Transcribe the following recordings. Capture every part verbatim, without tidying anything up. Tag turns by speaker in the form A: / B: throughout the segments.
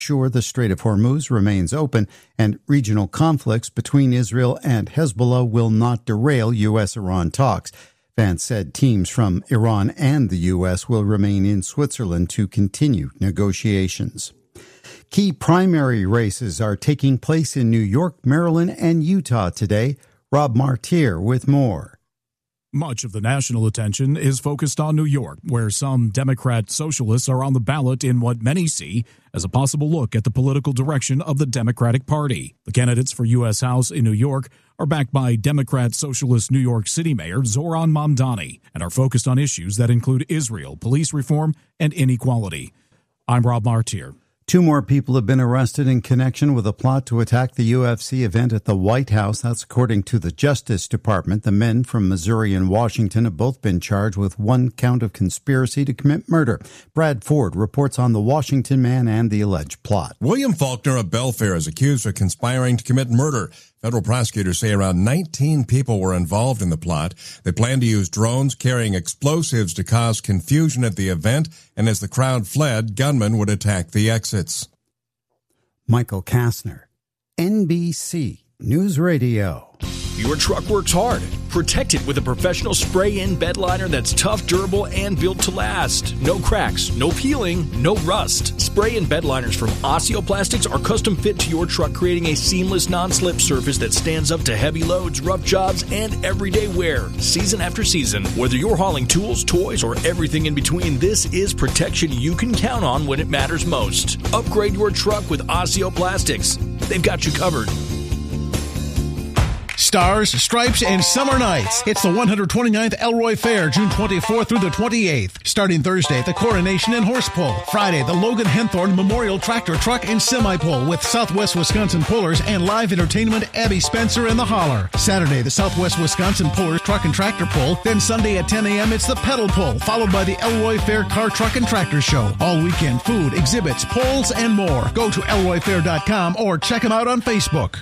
A: sure the Strait of Hormuz remains open and regional conflicts between Israel and Hezbollah will not derail U S Iran talks. Vance said teams from Iran and the U S will remain in Switzerland to continue negotiations. Key primary races are taking place in New York, Maryland, and Utah today. Rob Martier with more.
B: Much of the national attention is focused on New York, where some Democrat socialists are on the ballot in what many see as a possible look at the political direction of the Democratic Party. The candidates for U S House in New York are backed by Democrat Socialist New York City Mayor Zohran Mamdani and are focused on issues that include Israel, police reform, and inequality. I'm Rob Martier.
A: Two more people have been arrested in connection with a plot to attack the U F C event at the White House. That's according to the Justice Department. The men from Missouri and Washington have both been charged with one count of conspiracy to commit murder. Brad Ford reports on the Washington man and the alleged plot.
C: William Faulkner of Belfair is accused of conspiring to commit murder. Federal prosecutors say around nineteen people were involved in the plot. They plan to use drones carrying explosives to cause confusion at the event, and as the crowd fled, gunmen would attack the exits.
A: Michael Kastner, N B C News Radio.
D: Your truck works hard. Protect it with a professional spray-in bed liner that's tough, durable, and built to last. No cracks, no peeling, no rust. Spray-in bed liners from Osteoplastics are custom fit to your truck, creating a seamless non-slip surface that stands up to heavy loads, rough jobs, and everyday wear. Season after season, whether you're hauling tools, toys, or everything in between, this is protection you can count on when it matters most. Upgrade your truck with Osteoplastics. They've got you covered.
E: Stars, Stripes, and Summer Nights. It's the one hundred twenty-ninth Elroy Fair, June twenty-fourth through the twenty-eighth. Starting Thursday, the Coronation and Horse Pull. Friday, the Logan Henthorne Memorial Tractor, Truck, and Semi Pull with Southwest Wisconsin Pullers and live entertainment Abby Spencer and the Holler. Saturday, the Southwest Wisconsin Pullers Truck and Tractor Pull. Then Sunday at ten a.m., it's the Pedal Pull, followed by the Elroy Fair Car, Truck, and Tractor Show. All weekend, food, exhibits, polls, and more. Go to elroy fair dot com or check them out on Facebook.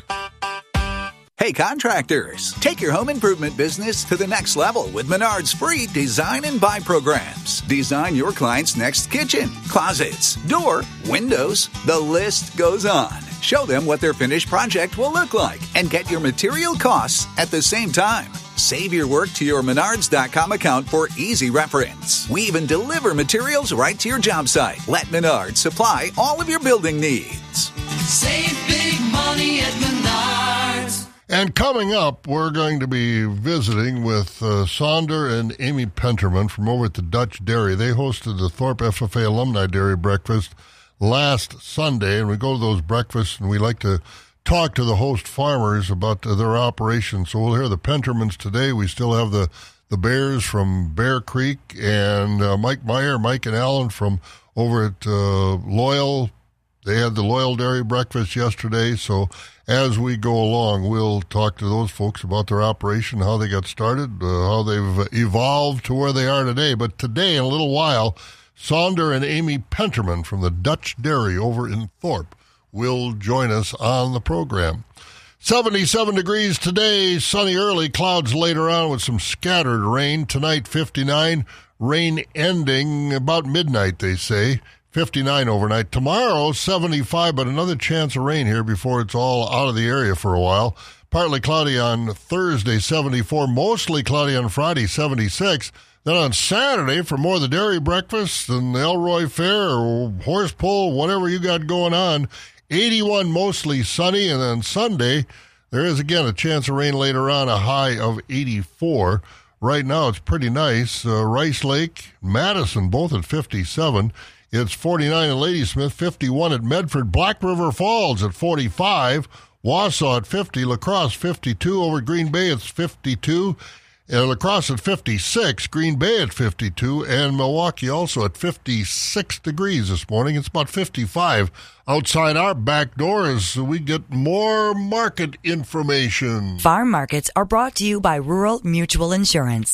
F: Hey contractors, take your home improvement business to the next level with Menard's free Design and Buy programs. Design your client's next kitchen, closets, door, windows, the list goes on. Show them what their finished project will look like and get your material costs at the same time. Save your work to your Menards dot com account for easy reference. We even deliver materials right to your job site. Let Menards supply all of your building needs.
G: Save big money at Menards.
H: And coming up, we're going to be visiting with uh, Sonder and Amy Penterman from over at the Dutch Dairy. They hosted the Thorpe F F A Alumni Dairy Breakfast last Sunday, and we go to those breakfasts, and we like to talk to the host farmers about uh, their operation. So we'll hear the Pentermans today. We still have the, the Bears from Bear Creek, and uh, Mike Meyer, Mike and Alan from over at uh, Loyal. They had the Loyal Dairy Breakfast yesterday, so as we go along, we'll talk to those folks about their operation, how they got started, uh, how they've evolved to where they are today. But today, in a little while, Sonder and Amy Penterman from the Dutch Dairy over in Thorpe will join us on the program. seventy-seven degrees today, sunny early, clouds later on with some scattered rain. Tonight, fifty-nine, rain ending about midnight, they say. fifty-nine overnight. Tomorrow, seventy-five, but another chance of rain here before it's all out of the area for a while. Partly cloudy on Thursday, seventy-four. Mostly cloudy on Friday, seventy-six. Then on Saturday, for more of the dairy breakfast and the Elroy Fair or horse pull, whatever you got going on, eighty-one, mostly sunny. And then Sunday, there is again a chance of rain later on, a high of eighty-four. Right now, it's pretty nice. Uh, Rice Lake, Madison, both at fifty-seven. It's forty-nine at Ladysmith, fifty-one at Medford, Black River Falls at forty-five, Wausau at fifty, La Crosse fifty-two, over Green Bay it's fifty-two, and La Crosse at fifty-six, Green Bay at fifty-two, and Milwaukee also at fifty-six degrees this morning. It's about fifty-five outside our back door as we get more market information.
I: Farm markets are brought to you by Rural Mutual Insurance.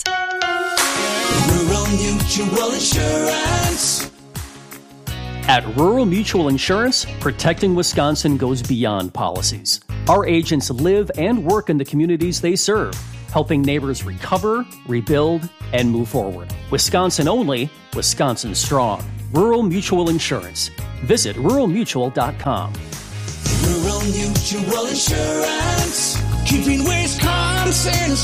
G: Rural Mutual Insurance.
J: At Rural Mutual Insurance, protecting Wisconsin goes beyond policies. Our agents live and work in the communities they serve, helping neighbors recover, rebuild, and move forward. Wisconsin only, Wisconsin strong. Rural Mutual Insurance. Visit rural mutual dot com.
G: Rural Mutual Insurance, keeping Wisconsin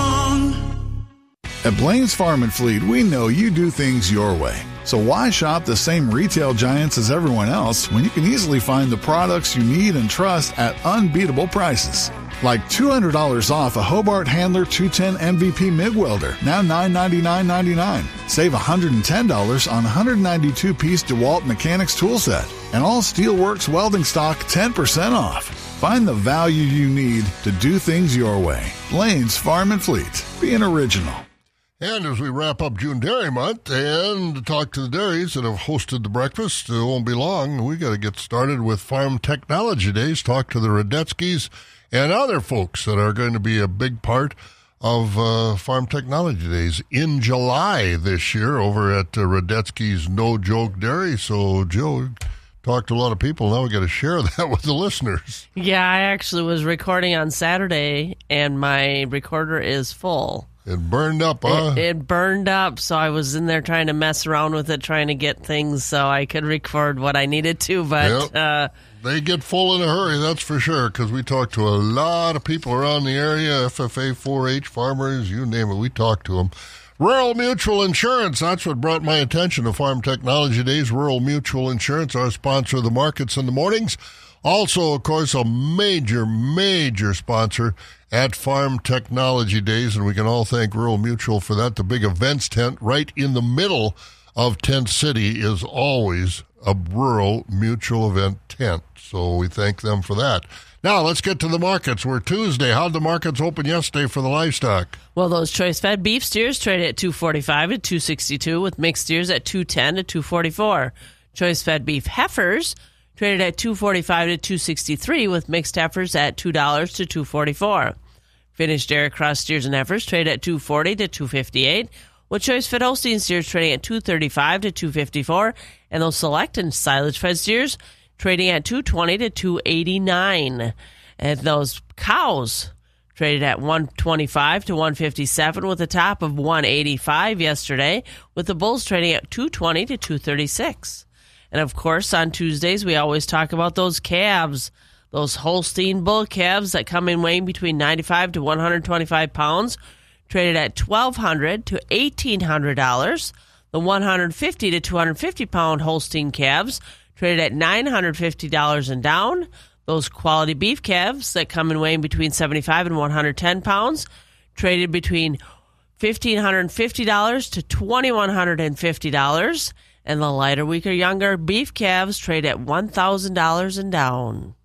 G: strong.
K: At Blaine's Farm and Fleet, we know you do things your way. So why shop the same retail giants as everyone else when you can easily find the products you need and trust at unbeatable prices? Like two hundred dollars off a Hobart Handler two ten M V P MIG welder, now nine ninety-nine ninety-nine. Save one hundred ten dollars on one hundred ninety-two piece DeWalt Mechanics tool set. And all Steelworks welding stock ten percent off. Find the value you need to do things your way. Blaine's Farm and Fleet. Be an original.
H: And as we wrap up June Dairy Month and talk to the dairies that have hosted the breakfast, it won't be long. We got to get started with Farm Technology Days, talk to the Radetskis and other folks that are going to be a big part of uh, Farm Technology Days in July this year over at uh, Radetski's No Joke Dairy. So, Joe, talked to a lot of people. Now we got to share that with the listeners.
L: Yeah, I actually was recording on Saturday, and my recorder is full.
H: It burned up, huh?
L: It, it burned up, so I was in there trying to mess around with it, trying to get things so I could record what I needed to, but...
H: Yep.
L: Uh,
H: they get full in a hurry, that's for sure, because we talk to a lot of people around the area, F F A, four H, farmers, you name it, we talk to them. Rural Mutual Insurance, that's what brought my attention to Farm Technology Days. Rural Mutual Insurance, our sponsor of the markets in the mornings. Also, of course, a major, major sponsor at Farm Technology Days, and we can all thank Rural Mutual for that. The big events tent right in the middle of Tent City is always a Rural Mutual event tent, so we thank them for that. Now, let's get to the markets. We're Tuesday. How'd the markets open yesterday for the livestock?
L: Well, those choice-fed beef steers traded at two forty-five to two sixty-two, with mixed steers at two ten to two forty-four. Choice-fed beef heifers traded at two forty-five to two sixty-three, with mixed heifers at two dollars to two forty-four. Finished dairy cross steers and heifers traded at two forty to two fifty-eight, with choice-fed Holstein steers trading at two thirty-five to two fifty-four, and those select and silage-fed steers trading at two twenty to two eighty-nine. And those cows traded at one twenty-five to one fifty-seven, with a top of one eighty-five yesterday, with the bulls trading at two twenty to two thirty-six. And of course, on Tuesdays, we always talk about those calves, those Holstein bull calves that come in weighing between ninety-five to one hundred twenty-five pounds, traded at twelve hundred to eighteen hundred dollars. The one hundred fifty to two hundred fifty pound Holstein calves traded at nine hundred fifty dollars and down. Those quality beef calves that come in weighing between seventy-five and one hundred ten pounds traded between one thousand five hundred fifty dollars to two thousand one hundred fifty dollars. And the lighter, weaker, younger beef calves trade at one thousand dollars and down.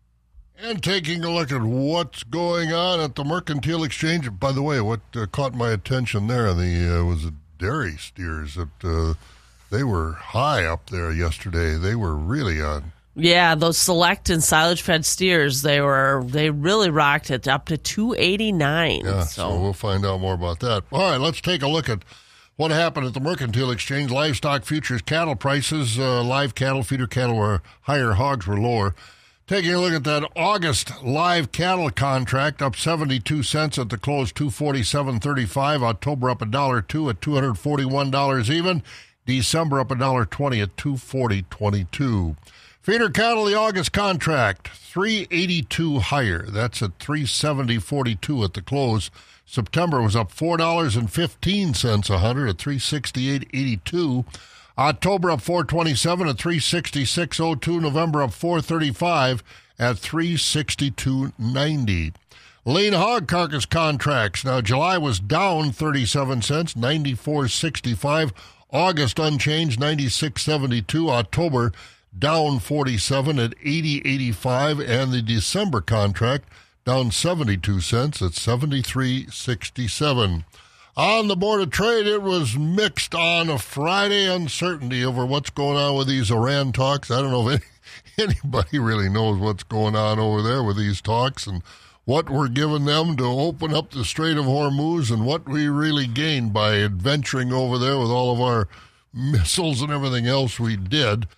H: And taking a look at what's going on at the Mercantile Exchange. By the way, what uh, caught my attention there the uh, was the dairy steers. That uh, they were high up there yesterday. They were really on.
L: Yeah, those select and silage-fed steers, they were they really rocked it up to two eighty-nine.
H: Yeah,
L: so.
H: so we'll find out more about that. All right, let's take a look at what happened at the Mercantile Exchange. Livestock futures cattle prices, uh, live cattle, feeder cattle were higher, hogs were lower. Taking a look at that August live cattle contract, up seventy-two cents at the close, two forty-seven thirty-five. October up a dollar two at two hundred forty-one dollars even. December up a dollar twenty at two forty twenty-two. Feeder cattle, the August contract, three eighty-two higher. That's at three seventy forty-two at the close. September was up four dollars and fifteen cents a hundred at three sixty-eight eighty-two. October up four twenty-seven at three sixty-six oh two. November up four thirty-five at three sixty-two ninety. Lean hog carcass contracts. Now July was down thirty-seven cents, ninety-four sixty-five. August unchanged, ninety-six seventy-two. October down forty-seven at eighty eighty-five, and the December contract down seventy-two cents at seventy-three sixty-seven. On the Board of Trade, it was mixed on a Friday. Uncertainty over what's going on with these Iran talks. I don't know if any, anybody really knows what's going on over there with these talks and what we're giving them to open up the Strait of Hormuz and what we really gained by adventuring over there with all of our missiles and everything else we did.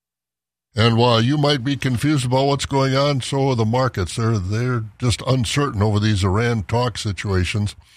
H: And while you might be confused about what's going on, so are the markets. They're, they're just uncertain over these Iran talk situations.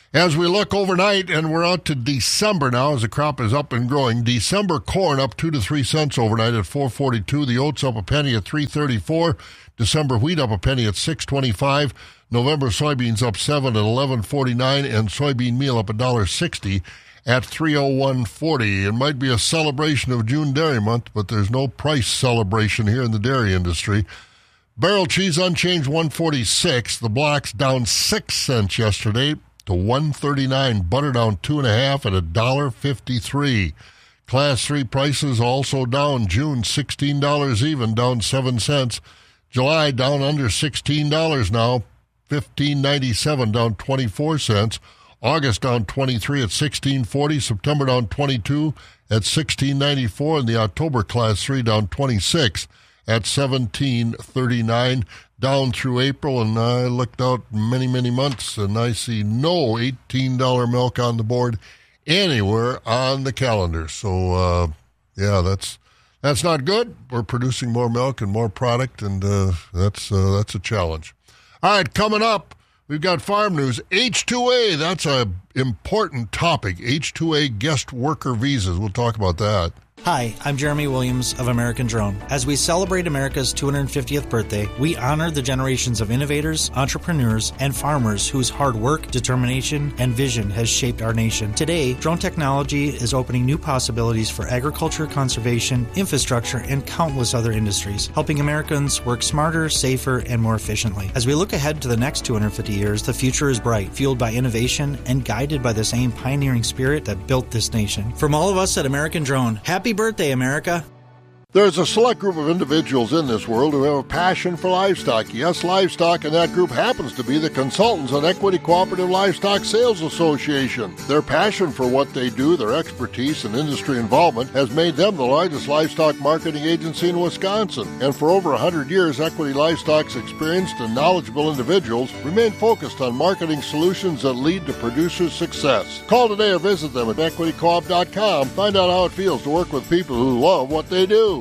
H: As we look overnight, and we're out to December now as the crop is up and growing, December corn up two to three cents overnight at four forty-two. The oats up a penny at three thirty-four. December wheat up a penny at six twenty-five. November soybeans up seven at eleven forty-nine, and soybean meal up a dollar sixty at three oh one forty. It might be a celebration of June Dairy Month, but there's no price celebration here in the dairy industry. Barrel cheese unchanged one forty-six. The blocks down six cents yesterday to one thirty-nine. Butter down two and a half at a dollar fifty-three. Class three prices also down. June sixteen dollars even, down seven cents. July down under sixteen dollars now, fifteen ninety-seven, down twenty-four cents. August down twenty-three at sixteen forty. September down twenty-two at sixteen ninety-four, and the October class three down twenty-six at seventeen thirty-nine. Down through April, and I looked out many, many months, and I see no eighteen dollars milk on the board anywhere on the calendar. So, uh, yeah, that's that's not good. We're producing more milk and more product, and uh, that's uh, that's a challenge. All right, coming up, we've got farm news. H two A, that's an important topic. H two A guest worker visas. We'll talk about that.
M: Hi, I'm Jeremy Williams of American Drone. As we celebrate America's two hundred fiftieth birthday, we honor the generations of innovators, entrepreneurs, and farmers whose hard work, determination, and vision has shaped our nation. Today, drone technology is opening new possibilities for agriculture, conservation, infrastructure, and countless other industries, helping Americans work smarter, safer, and more efficiently. As we look ahead to the next two hundred fifty years, the future is bright, fueled by innovation and guided by the same pioneering spirit that built this nation. From all of us at American Drone, happy birthday, America.
H: There's a select group of individuals in this world who have a passion for livestock. Yes, livestock, and that group happens to be the Consultants on Equity Cooperative Livestock Sales Association. Their passion for what they do, their expertise and industry involvement has made them the largest livestock marketing agency in Wisconsin. And for over one hundred years, Equity Livestock's experienced and knowledgeable individuals remain focused on marketing solutions that lead to producers' success. Call today or visit them at equity co op dot com. Find out how it feels to work with people who love what they do.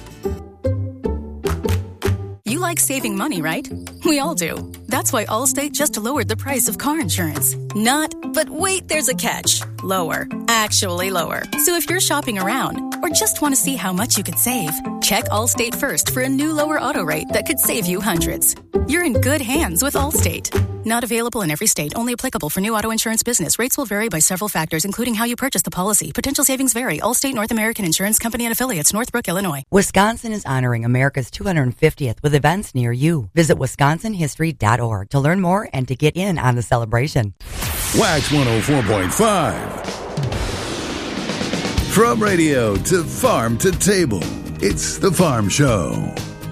N: You like saving money, right? We all do. That's why Allstate just lowered the price of car insurance. Not, but wait, there's a catch. Lower. Actually lower. So if you're shopping around or just want to see how much you could save, check Allstate first for a new lower auto rate that could save you hundreds. You're in good hands with Allstate. Not available in every state. Only applicable for new auto insurance business. Rates will vary by several factors, including how you purchase the policy. Potential savings vary. Allstate North American Insurance Company and affiliates, Northbrook, Illinois.
I: Wisconsin is honoring America's two hundred fiftieth with events near you. Visit wisconsin history dot org to learn more and to get in on the celebration.
O: Wax one oh four point five. From radio to farm to table, it's The Farm Show.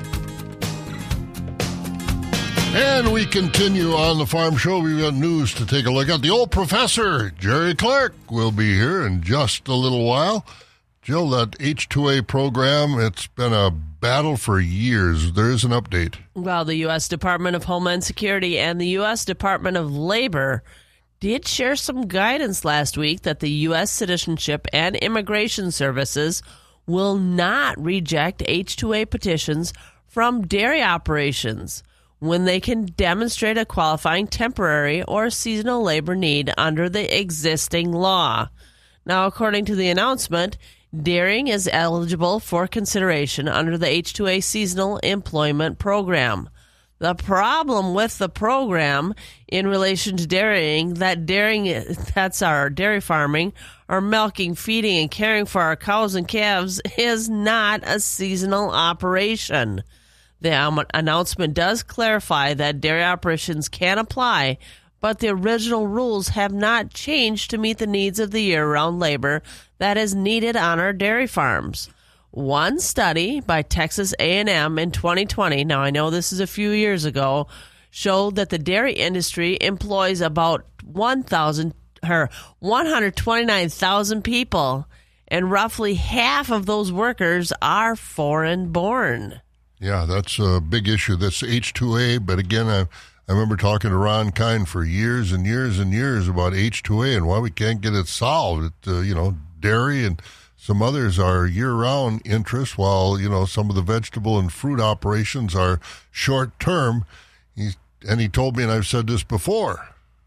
H: And we continue on the Farm Show. We've got news to take a look at. The old professor, Jerry Clark, will be here in just a little while. Jill, that H two A program, it's been a battle for years. There is an update.
L: Well, the U S Department of Homeland Security and the U S Department of Labor did share some guidance last week that the U S Citizenship and Immigration Services will not reject H two A petitions from dairy operations when they can demonstrate a qualifying temporary or seasonal labor need under the existing law. Now, according to the announcement, dairying is eligible for consideration under the H two A Seasonal Employment Program. The problem with the program in relation to dairying, that dairying, that's our dairy farming, or milking, feeding, and caring for our cows and calves, is not a seasonal operation. The um, announcement does clarify that dairy operations can apply, but the original rules have not changed to meet the needs of the year-round labor that is needed on our dairy farms. One study by Texas A and M in twenty twenty, now I know this is a few years ago, showed that the dairy industry employs about one thousand, or one hundred twenty-nine thousand people, and roughly half of those workers are foreign-born.
H: Yeah, that's a big issue. That's H two A, but again, I, I remember talking to Ron Kine for years and years and years about H two A and why we can't get it solved. It, uh, you know, dairy and some others are year-round interests, while, you know, some of the vegetable and fruit operations are short-term. He, and he told me, and I've said this before,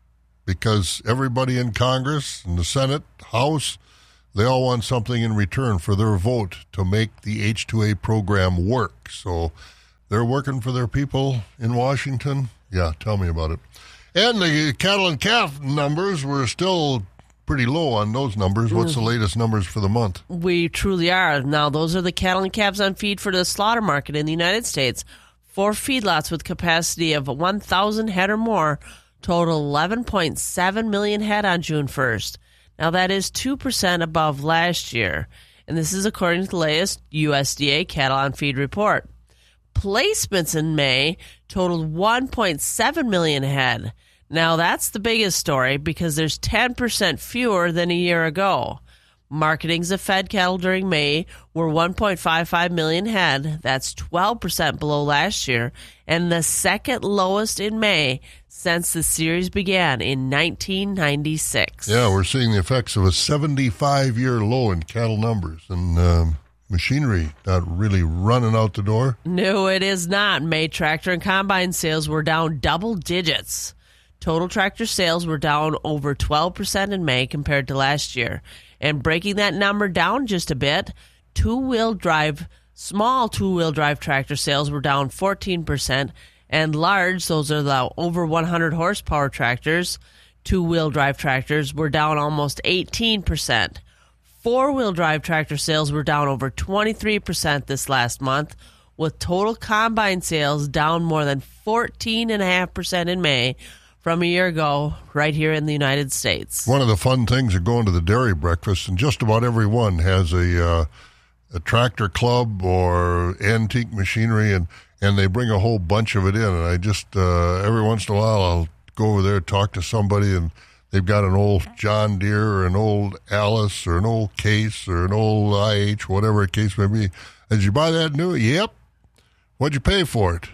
H: because everybody in Congress and the Senate, House, they all want something in return for their vote to make the H two A program work. So they're working for their people in Washington. Yeah, tell me about it. And the cattle and calf numbers were still pretty low on those numbers. What's the latest numbers for the month?
L: We truly are. Now, those are the cattle and calves on feed for the slaughter market in the United States. Four feedlots with capacity of one thousand head or more total eleven point seven million head on June first. Now, that is two percent above last year, and this is according to the latest U S D A cattle on feed report. Placements in May totaled one point seven million head. Now, that's the biggest story because there's ten percent fewer than a year ago. Marketings of fed cattle during May were one point five five million head. That's twelve percent below last year, and the second lowest in May since the series began in nineteen ninety-six.
H: Yeah, we're seeing the effects of a seventy-five-year low in cattle numbers, and um, machinery not really running out the door.
L: No, it is not. May tractor and combine sales were down double digits. Total tractor sales were down over twelve percent in May compared to last year. And breaking that number down just a bit, two-wheel drive, small two-wheel drive tractor sales were down fourteen percent, and large, those are the over one hundred horsepower tractors, two-wheel drive tractors, were down almost eighteen percent. Four-wheel drive tractor sales were down over twenty-three percent this last month, with total combine sales down more than fourteen point five percent in May, from a year ago, right here in the United States.
H: One of the fun things of going to the dairy breakfast, and just about everyone has a uh, a tractor club or antique machinery, and, and they bring a whole bunch of it in. And I just, uh, every once in a while, I'll go over there, talk to somebody, and they've got an old John Deere or an old Alice or an old Case or an old I H, whatever the case may be. Did you buy that new? Yep. What'd you pay for it?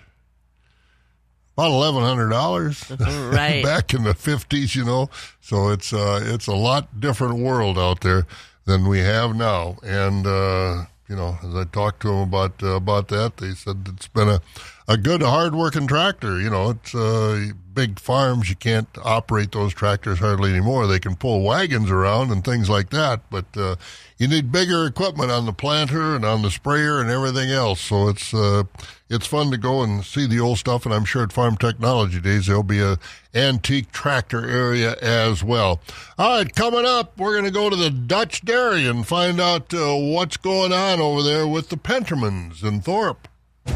H: About eleven hundred dollars,
L: right?
H: Back in the fifties, you know. So it's uh, it's a lot different world out there than we have now. And uh, you know, as I talked to them about uh, about that, they said it's been a, a good, hard-working tractor. You know, it's uh, big farms. You can't operate those tractors hardly anymore. They can pull wagons around and things like that, but uh, you need bigger equipment on the planter and on the sprayer and everything else. So it's uh, it's fun to go and see the old stuff, and I'm sure at Farm Technology Days there'll be a antique tractor area as well. All right, coming up, we're going to go to the Dutch Dairy and find out uh, what's going on over there with the Pentermans in Thorpe.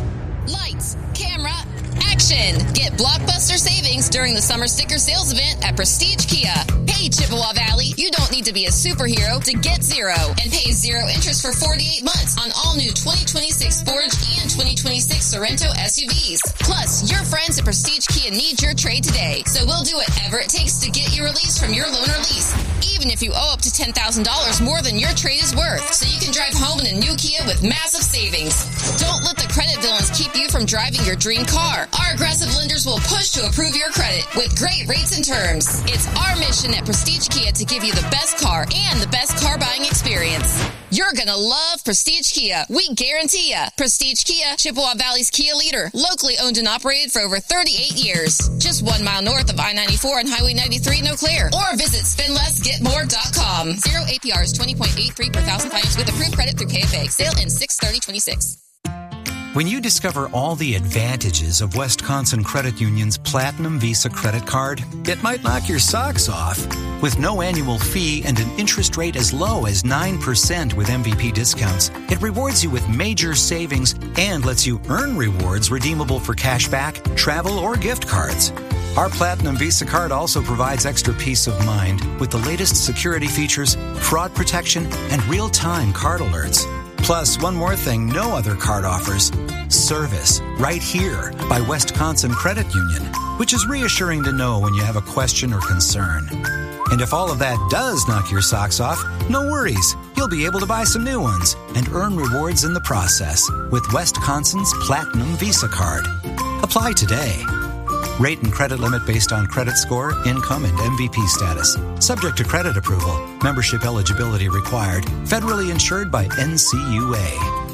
P: Lights, camera, action! Get blockbuster savings during the summer sticker sales event at Prestige Kia. Hey, Chippewa Valley, you don't need to be a superhero to get zero and pay zero interest for forty-eight months on all new twenty twenty-six Forge and twenty twenty-six Sorrento S U Vs. Plus, your friends at Prestige Kia need your trade today, so we'll do whatever it takes to get you released from your loan or lease, even if you owe up to ten thousand dollars more than your trade is worth, so you can drive home in a new Kia with massive savings. Don't let the credit villains keep you from driving your dream car. Our aggressive lenders will push to approve your credit with great rates and terms. It's our mission at Prestige Kia to give you the best car and the best car buying experience. You're gonna love Prestige Kia. We guarantee ya. Prestige Kia, Chippewa Valley's Kia leader. Locally owned and operated for over thirty-eight years. Just one mile north of I ninety-four and Highway ninety-three in Eau Claire. Or visit spend less get more dot com. Zero A P R is twenty point eight three per thousand finance with approved credit through K F A. Sale in six thirty twenty-six.
Q: When you discover all the advantages of Wisconsin Credit Union's Platinum Visa credit card, it might knock your socks off. With no annual fee and an interest rate as low as nine percent with M V P discounts, it rewards you with major savings and lets you earn rewards redeemable for cashback, travel, or gift cards. Our Platinum Visa card also provides extra peace of mind with the latest security features, fraud protection, and real-time card alerts. Plus, one more thing no other card offers, service, right here by Wisconsin Credit Union, which is reassuring to know when you have a question or concern. And if all of that does knock your socks off, no worries. You'll be able to buy some new ones and earn rewards in the process with Wisconsin's Platinum Visa card. Apply today. Rate and credit limit based on credit score, income, and M V P status. Subject to credit approval. Membership eligibility required. Federally insured by N C U A.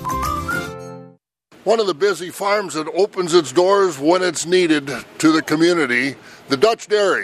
H: One of the busy farms that opens its doors when it's needed to the community, the Dutch Dairy.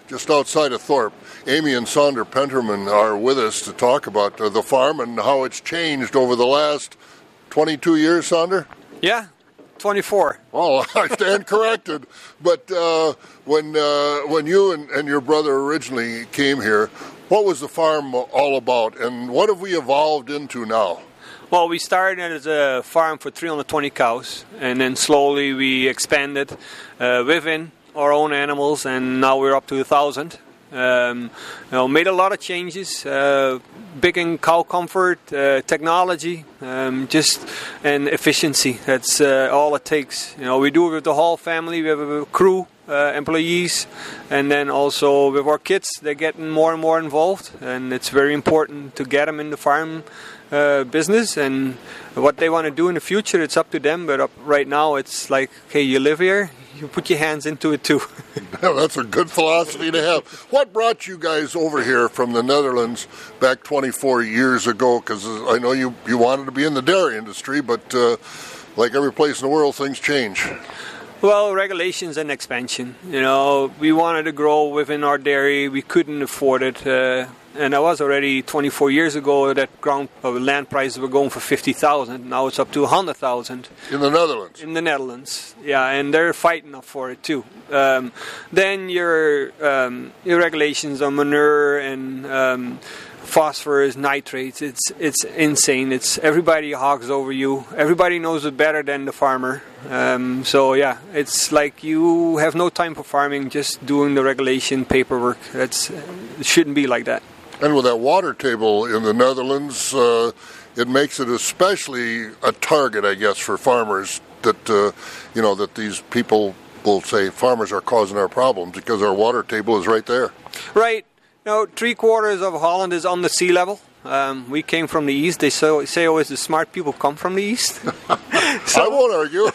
H: just outside of Thorpe. Amy and Sonder Penterman are with us to talk about uh, the farm and how it's changed over the last twenty-two years, Sonder?
R: Yeah, twenty-four.
H: Oh, I stand corrected. But uh, when uh, when you and, and your brother originally came here, what was the farm all about, and what have we evolved into now?
R: Well, we started as a farm for three hundred twenty cows, and then slowly we expanded uh, within our own animals, and now we're up to a thousand. Um, you know, made a lot of changes, uh, big in cow comfort, uh, technology, um, just and efficiency. That's uh, all it takes. You know, we do it with the whole family. We have a crew, uh, employees, and then also with our kids. They're getting more and more involved, and it's very important to get them in the farm uh, business. And what they want to do in the future, it's up to them. But up right now, it's like, okay, you live here. You put your hands into it too.
H: That's a good philosophy to have. What brought you guys over here from the Netherlands back twenty-four years ago? Because I know you, you wanted to be in the dairy industry, but uh, like every place in the world, things change.
R: Well, regulations and expansion. You know, we wanted to grow within our dairy. We couldn't afford it. Uh, and that was already twenty-four years ago that ground uh, land prices were going for fifty thousand. Now it's up to one hundred thousand.
H: In the Netherlands?
R: In the Netherlands, yeah. And they're fighting up for it too. Um, then your, um, your regulations on manure and um, phosphorus, nitrates, it's it's insane. It's everybody hogs over you. Everybody knows it better than the farmer. Um, so yeah, it's like you have no time for farming, just doing the regulation paperwork. That's it shouldn't be like that.
H: And with that water table in the Netherlands, uh, it makes it especially a target, I guess, for farmers that uh, you know that these people will say farmers are causing our problems because our water table is right there.
R: Right. Now, three quarters of Holland is on the sea level. Um, we came from the east. They say, say always the smart people come from the east.
H: So, I won't argue.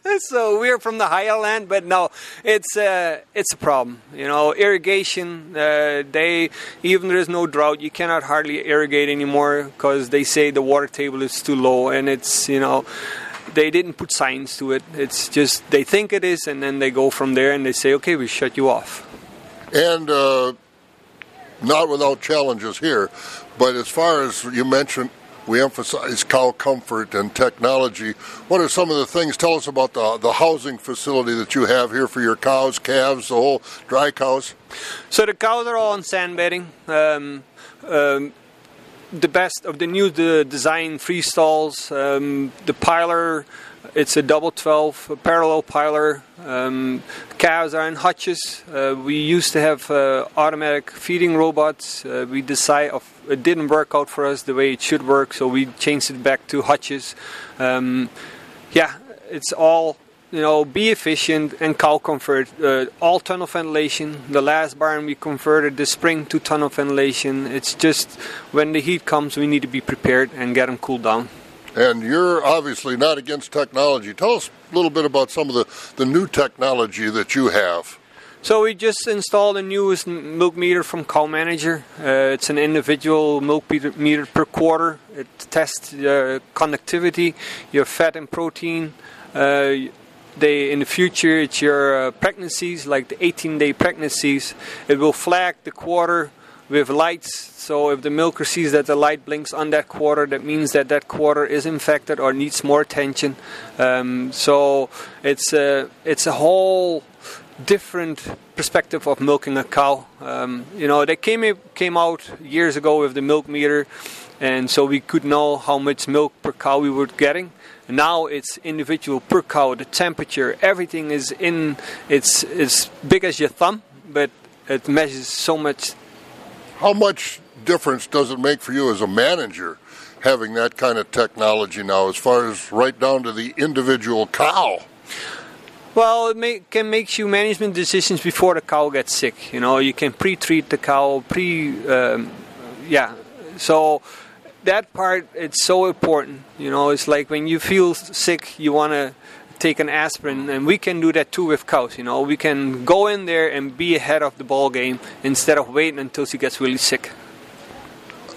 R: So we're from the higher land, but no, it's uh, it's a problem. You know, irrigation. Uh, they even there is no drought, you cannot hardly irrigate anymore because they say the water table is too low, and it's you know. They didn't put signs to it. It's just they think it is, and then they go from there and they say, okay, we shut you off.
H: And uh, not without challenges here, but as far as you mentioned, we emphasize cow comfort and technology. What are some of the things? Tell us about the, the housing facility that you have here for your cows, calves, the whole dry cows.
R: So the cows are all on sand bedding. Um, um, the best of the new the design free stalls. Um, the piler, it's a double twelve, a parallel piler. Um, calves are in hutches. Uh, we used to have uh, automatic feeding robots. Uh, we decided of, it didn't work out for us the way it should work, so we changed it back to hutches. Um, yeah, it's all, you know, be efficient and cow comfort. Uh, all tunnel ventilation. The last barn we converted this spring to tunnel ventilation. It's just when the heat comes, we need to be prepared and get them cooled down.
H: And you're obviously not against technology. Tell us a little bit about some of the, the new technology that you have.
R: So we just installed a newest milk meter from Cow Manager. Uh, it's an individual milk meter per quarter. It tests uh, conductivity, your fat and protein. Uh, they in the future, it's your uh, pregnancies, like the eighteen-day pregnancies. It will flag the quarter with lights. So if the milker sees that the light blinks on that quarter, that means that that quarter is infected or needs more attention. Um, so it's a, it's a whole different perspective of milking a cow. Um, you know, they came came out years ago with the milk meter, and so we could know how much milk per cow we were getting. And now it's individual per cow, the temperature, everything is in. It's as big as your thumb, but it measures so much.
H: How much difference does it make for you as a manager having that kind of technology now, as far as right down to the individual cow?
R: Well, it may, can make you management decisions before the cow gets sick. You know, you can pre-treat the cow, pre, um, yeah. So that part, it's so important. You know, it's like when you feel sick, you want to take an aspirin, and we can do that too with cows. You know, we can go in there and be ahead of the ball game instead of waiting until she gets really sick.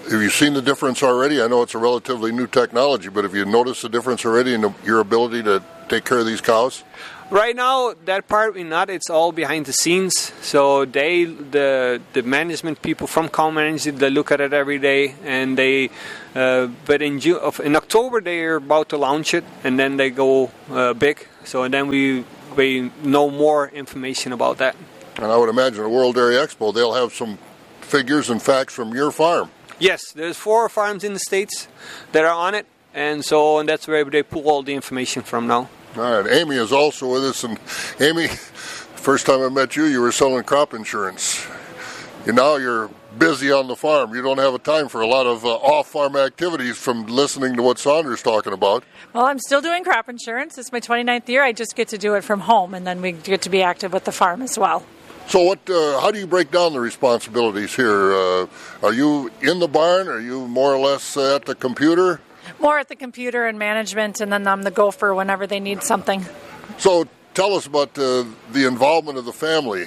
H: have you seen the difference already? I know it's a relatively new technology, but have you noticed the difference already in the, your ability to take care of these cows?
R: Right now, that part we not. It's all behind the scenes. So they, the the management people from cow management, they look at it every day, and they. Uh, but in June, in October, they're about to launch it, and then they go uh, big. So and then we we know more information about that.
H: And I would imagine at World Dairy Expo, they'll have some figures and facts from your farm.
R: Yes, there's four farms in the States that are on it, and so and that's where they pull all the information from now.
H: All right, Amy is also with us, and Amy, first time I met you, you were selling crop insurance. You now you're busy on the farm. You don't have a time for a lot of uh, off-farm activities from listening to what Saunder's talking about.
S: Well, I'm still doing crop insurance. It's my twenty-ninth year. I just get to do it from home, and then we get to be active with the farm as well.
H: So what? Uh, how do you break down the responsibilities here? Uh, are you in the barn? Are you more or less uh, at the computer?
S: More at the computer and management, and then I'm the gopher whenever they need something.
H: So tell us about uh, the involvement of the family.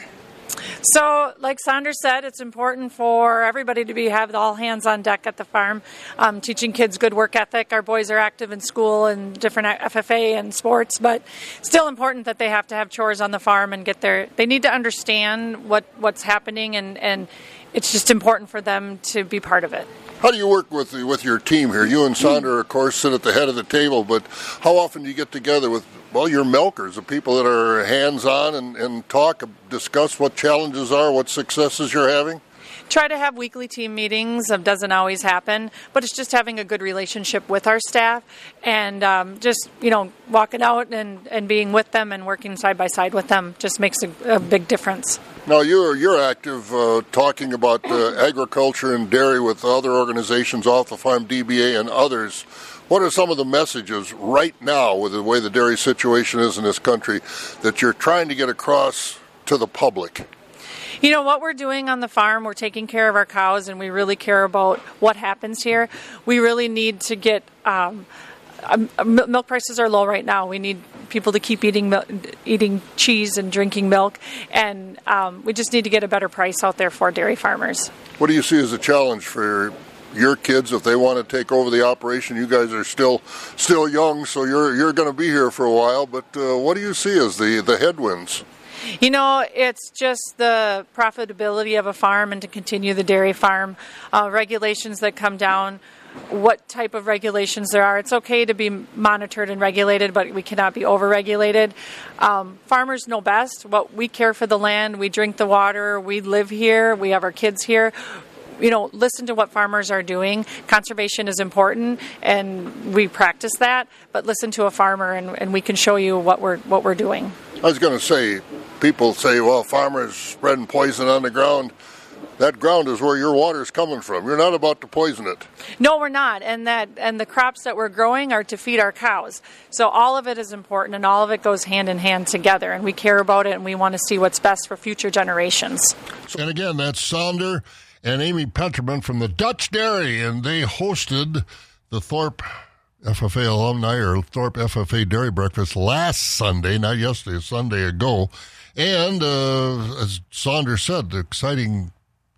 S: So, like Saunders said, it's important for everybody to be have all hands on deck at the farm, um, teaching kids good work ethic. Our boys are active in school and different F F A and sports, but still important that they have to have chores on the farm and get their. They need to understand what, what's happening, and, and it's just important for them to be part of it.
H: How do you work with with your team here? You and Saunder, of course, sit at the head of the table, but how often do you get together with, well, your milkers, the people that are hands-on and, and talk, discuss what challenges are, what successes you're having?
S: Try to have weekly team meetings. It doesn't always happen, but it's just having a good relationship with our staff and um, just, you know, walking out and, and being with them and working side by side with them just makes a, a big difference.
H: Now, you're, you're active uh, talking about uh, agriculture and dairy with other organizations, Off the Farm, D B A, and others. What are some of the messages right now with the way the dairy situation is in this country that you're trying to get across to the public?
S: You know, what we're doing on the farm, we're taking care of our cows, and we really care about what happens here. We really need to get, um, um, milk prices are low right now. We need people to keep eating milk, eating cheese and drinking milk, and um, we just need to get a better price out there for dairy farmers.
H: What do you see as a challenge for your kids if they want to take over the operation? You guys are still still young, so you're you're going to be here for a while, but uh, what do you see as the, the headwinds?
S: You know, it's just the profitability of a farm and to continue the dairy farm, uh, regulations that come down, what type of regulations there are. It's okay to be monitored and regulated, but we cannot be over-regulated. Um, farmers know best. What we care for the land, we drink the water, we live here, we have our kids here. You know, listen to what farmers are doing. Conservation is important, and we practice that. But listen to a farmer, and, and we can show you what we're what we're doing.
H: I was going to say, people say, well, farmers spreading poison on the ground. That ground is where your water is coming from. You're not about to poison it.
S: No, we're not. And that and the crops that we're growing are to feed our cows. So all of it is important, and all of it goes hand in hand together. And we care about it, and we want to see what's best for future generations.
H: And again, that's Saunder and Amy Penterman from the Dutch Dairy, and they hosted the Thorpe F F A alumni or Thorpe F F A Dairy Breakfast last Sunday, not yesterday, a Sunday ago. And uh, as Saunders said, the exciting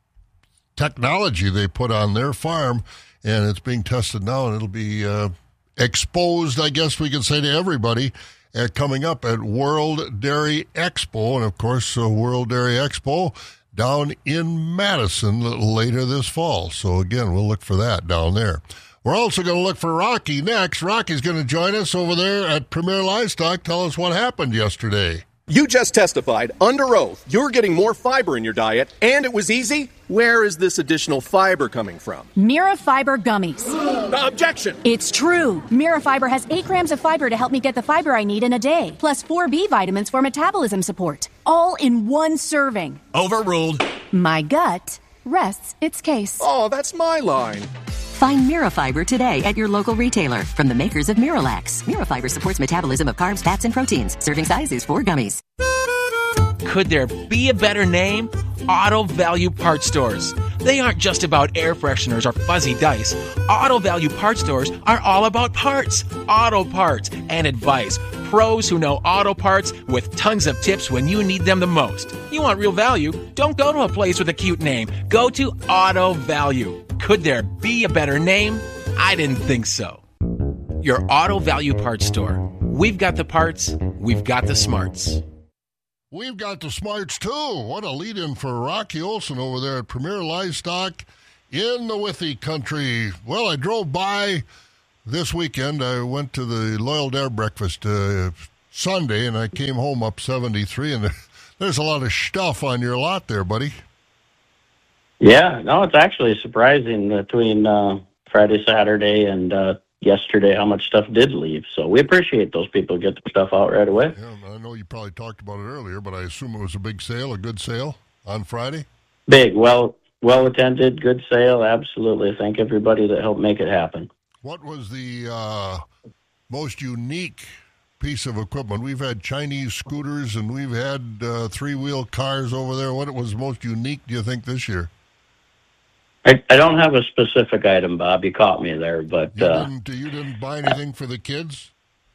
H: technology they put on their farm, and it's being tested now, and it'll be uh, exposed, I guess we can say, to everybody at, coming up at World Dairy Expo. And, of course, uh, World Dairy Expo down in Madison later this fall. So, again, we'll look for that down there. We're also going to look for Rocky next. Rocky's going to join us over there at Premier Livestock. Tell us what happened yesterday.
T: You just testified under oath you're getting more fiber in your diet, and it was easy. Where is this additional fiber coming from?
U: Mira Fiber Gummies.
T: Uh, objection!
U: It's true. Mira Fiber has eight grams of fiber to help me get the fiber I need in a day, plus four B vitamins for metabolism support, all in one serving.
T: Overruled.
U: My gut rests its case.
T: Oh, that's my line.
V: Find Mirafiber today at your local retailer from the makers of Miralax. Mirafiber supports metabolism of carbs, fats, and proteins. Serving size is four gummies.
W: Could there be a better name? Auto Value Parts Stores. They aren't just about air fresheners or fuzzy dice. Auto Value Parts Stores are all about parts, auto parts, and advice. Pros who know auto parts with tons of tips when you need them the most. You want real value? Don't go to a place with a cute name. Go to Auto Value. Could there be a better name? I didn't think so. Your Auto Value Parts store. We've got the parts, we've got the smarts.
H: We've got the smarts, too. What a lead-in for Rocky Olson over there at Premier Livestock in the Withee country. Well, I drove by this weekend. I went to the Loyal Dare breakfast uh, Sunday, and I came home up seventy-three, and there's a lot of stuff on your lot there, buddy.
A: Yeah, no, it's actually surprising between uh, Friday, Saturday, and uh, yesterday how much stuff did leave. So we appreciate those people who get the stuff out right away.
H: Yeah, I know you probably talked about it earlier, but I assume it was a big sale, a good sale on Friday?
A: Big, well, well-attended, good sale, absolutely. Thank everybody that helped make it happen.
H: What was the uh, most unique piece of equipment? We've had Chinese scooters and we've had uh, three-wheel cars over there. What was most unique, do you think, this year?
A: I, I don't have a specific item, Bob. You caught me there, but
H: You,
A: uh,
H: didn't, you didn't buy anything for the kids?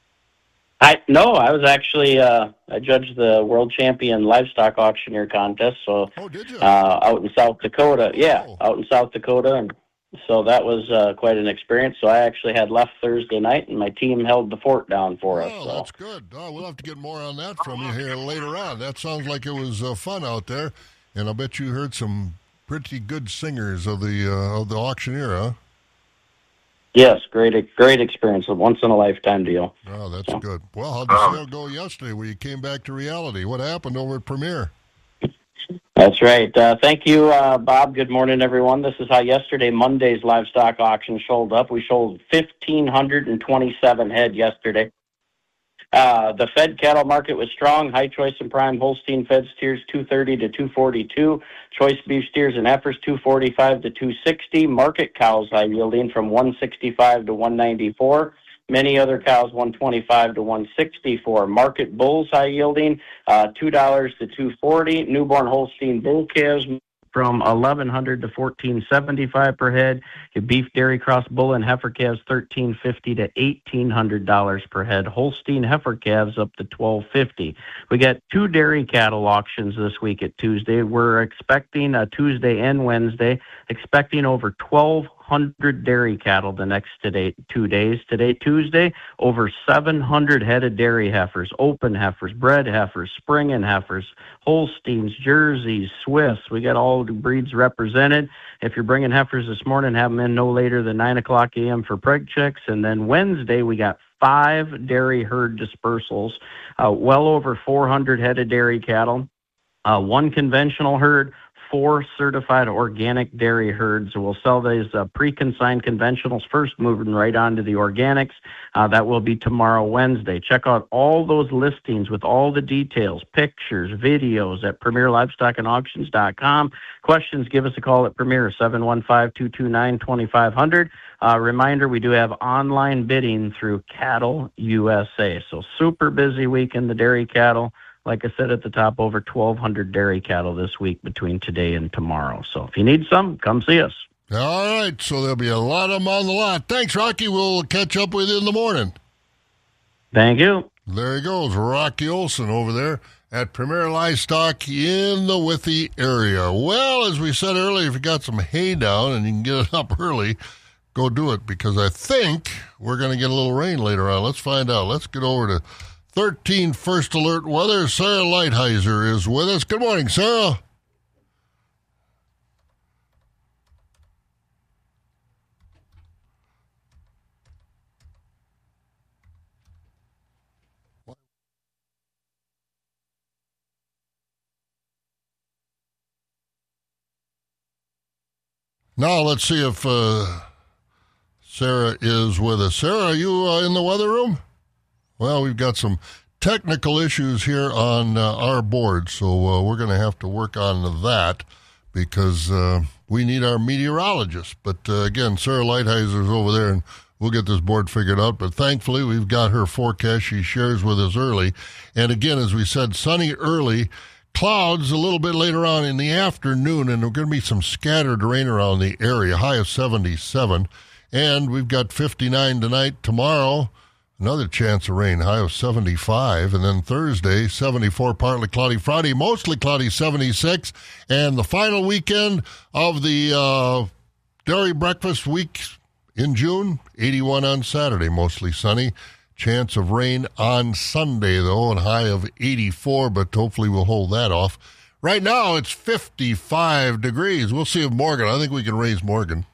A: I no, I was actually uh, I judged the world champion livestock auctioneer contest. So
H: oh, did you?
A: Uh, out in South Dakota, oh. yeah, out in South Dakota, and so that was uh, quite an experience. So I actually had left Thursday night, and my team held the fort down for
H: oh,
A: us. So.
H: That's good. Oh, we'll have to get more on that from you here later on. That sounds like it was uh, fun out there, and I bet you heard some pretty good singers of the uh, of the auctioneer, huh?
A: Yes, great, great experience, a once in a lifetime deal.
H: Oh, that's so. Good. Well, how'd the sale go yesterday when you came back to reality? What happened over at Premier?
A: That's right. Uh, thank you, uh, Bob. Good morning, everyone. This is how yesterday, Monday's livestock auction sold up. We sold one thousand five hundred twenty-seven head yesterday. Uh, the fed cattle market was strong. High choice and prime Holstein fed steers two thirty to two forty-two. Choice beef steers and heifers two forty-five to two sixty. Market cows high yielding from one sixty-five to one ninety-four. Many other cows one twenty-five to one sixty-four. Market bulls high yielding uh, two dollars to two forty. Newborn Holstein bull calves from eleven hundred to fourteen seventy-five per head. Your beef dairy cross bull and heifer calves thirteen fifty to eighteen hundred dollars per head. Holstein heifer calves up to twelve fifty. We got two dairy cattle auctions this week at Tuesday. We're expecting a Tuesday and Wednesday, expecting over twelve hundred dairy cattle the next today, two days. Today, Tuesday, over seven hundred head of dairy heifers, open heifers, bred heifers, springing heifers, Holsteins, Jerseys, Swiss. We got all the breeds represented. If you're bringing heifers this morning, have them in no later than nine o'clock a.m. for preg checks. And then Wednesday, we got five dairy herd dispersals, uh, well over four hundred head of dairy cattle, uh, one conventional herd, four certified organic dairy herds. We'll sell these uh, pre-consigned conventionals first, moving right on to the organics. Uh, that will be tomorrow, Wednesday. Check out all those listings with all the details, pictures, videos at premier livestock and auctions dot com. Questions, give us a call at Premier, seven one five, two two nine, two five zero zero. Uh, reminder, we do have online bidding through Cattle U S A. So super busy week in the dairy cattle. Like I said at the top, over twelve hundred dairy cattle this week between today and tomorrow. So if you need some, come see us.
H: All right, so there'll be a lot of them on the lot. Thanks, Rocky. We'll catch up with you in the morning.
A: Thank you.
H: There he goes, Rocky Olson over there at Premier Livestock in the Withee area. Well, as we said earlier, if you got some hay down and you can get it up early, go do it, because I think we're going to get a little rain later on. Let's find out. Let's get over to thirteen First Alert Weather. Sarah Lighthizer is with us. Good morning, Sarah. Now let's see if uh, Sarah is with us. Sarah, are you uh, in the weather room? Well, we've got some technical issues here on uh, our board, so uh, we're going to have to work on that because uh, we need our meteorologist. But uh, again, Sarah Lighthizer's over there, and we'll get this board figured out. But thankfully, we've got her forecast she shares with us early. And again, as we said, sunny early, clouds a little bit later on in the afternoon, and there's going to be some scattered rain around the area, high of seventy-seven. And we've got fifty-nine tonight. Tomorrow, another chance of rain, high of seventy-five. And then Thursday, seventy-four, partly cloudy. Friday, mostly cloudy, seventy-six. And the final weekend of the uh, dairy breakfast week in June, eighty-one on Saturday, mostly sunny. Chance of rain on Sunday, though, and high of eighty-four, but hopefully we'll hold that off. Right now, it's fifty-five degrees. We'll see if Morgan, I think we can raise Morgan.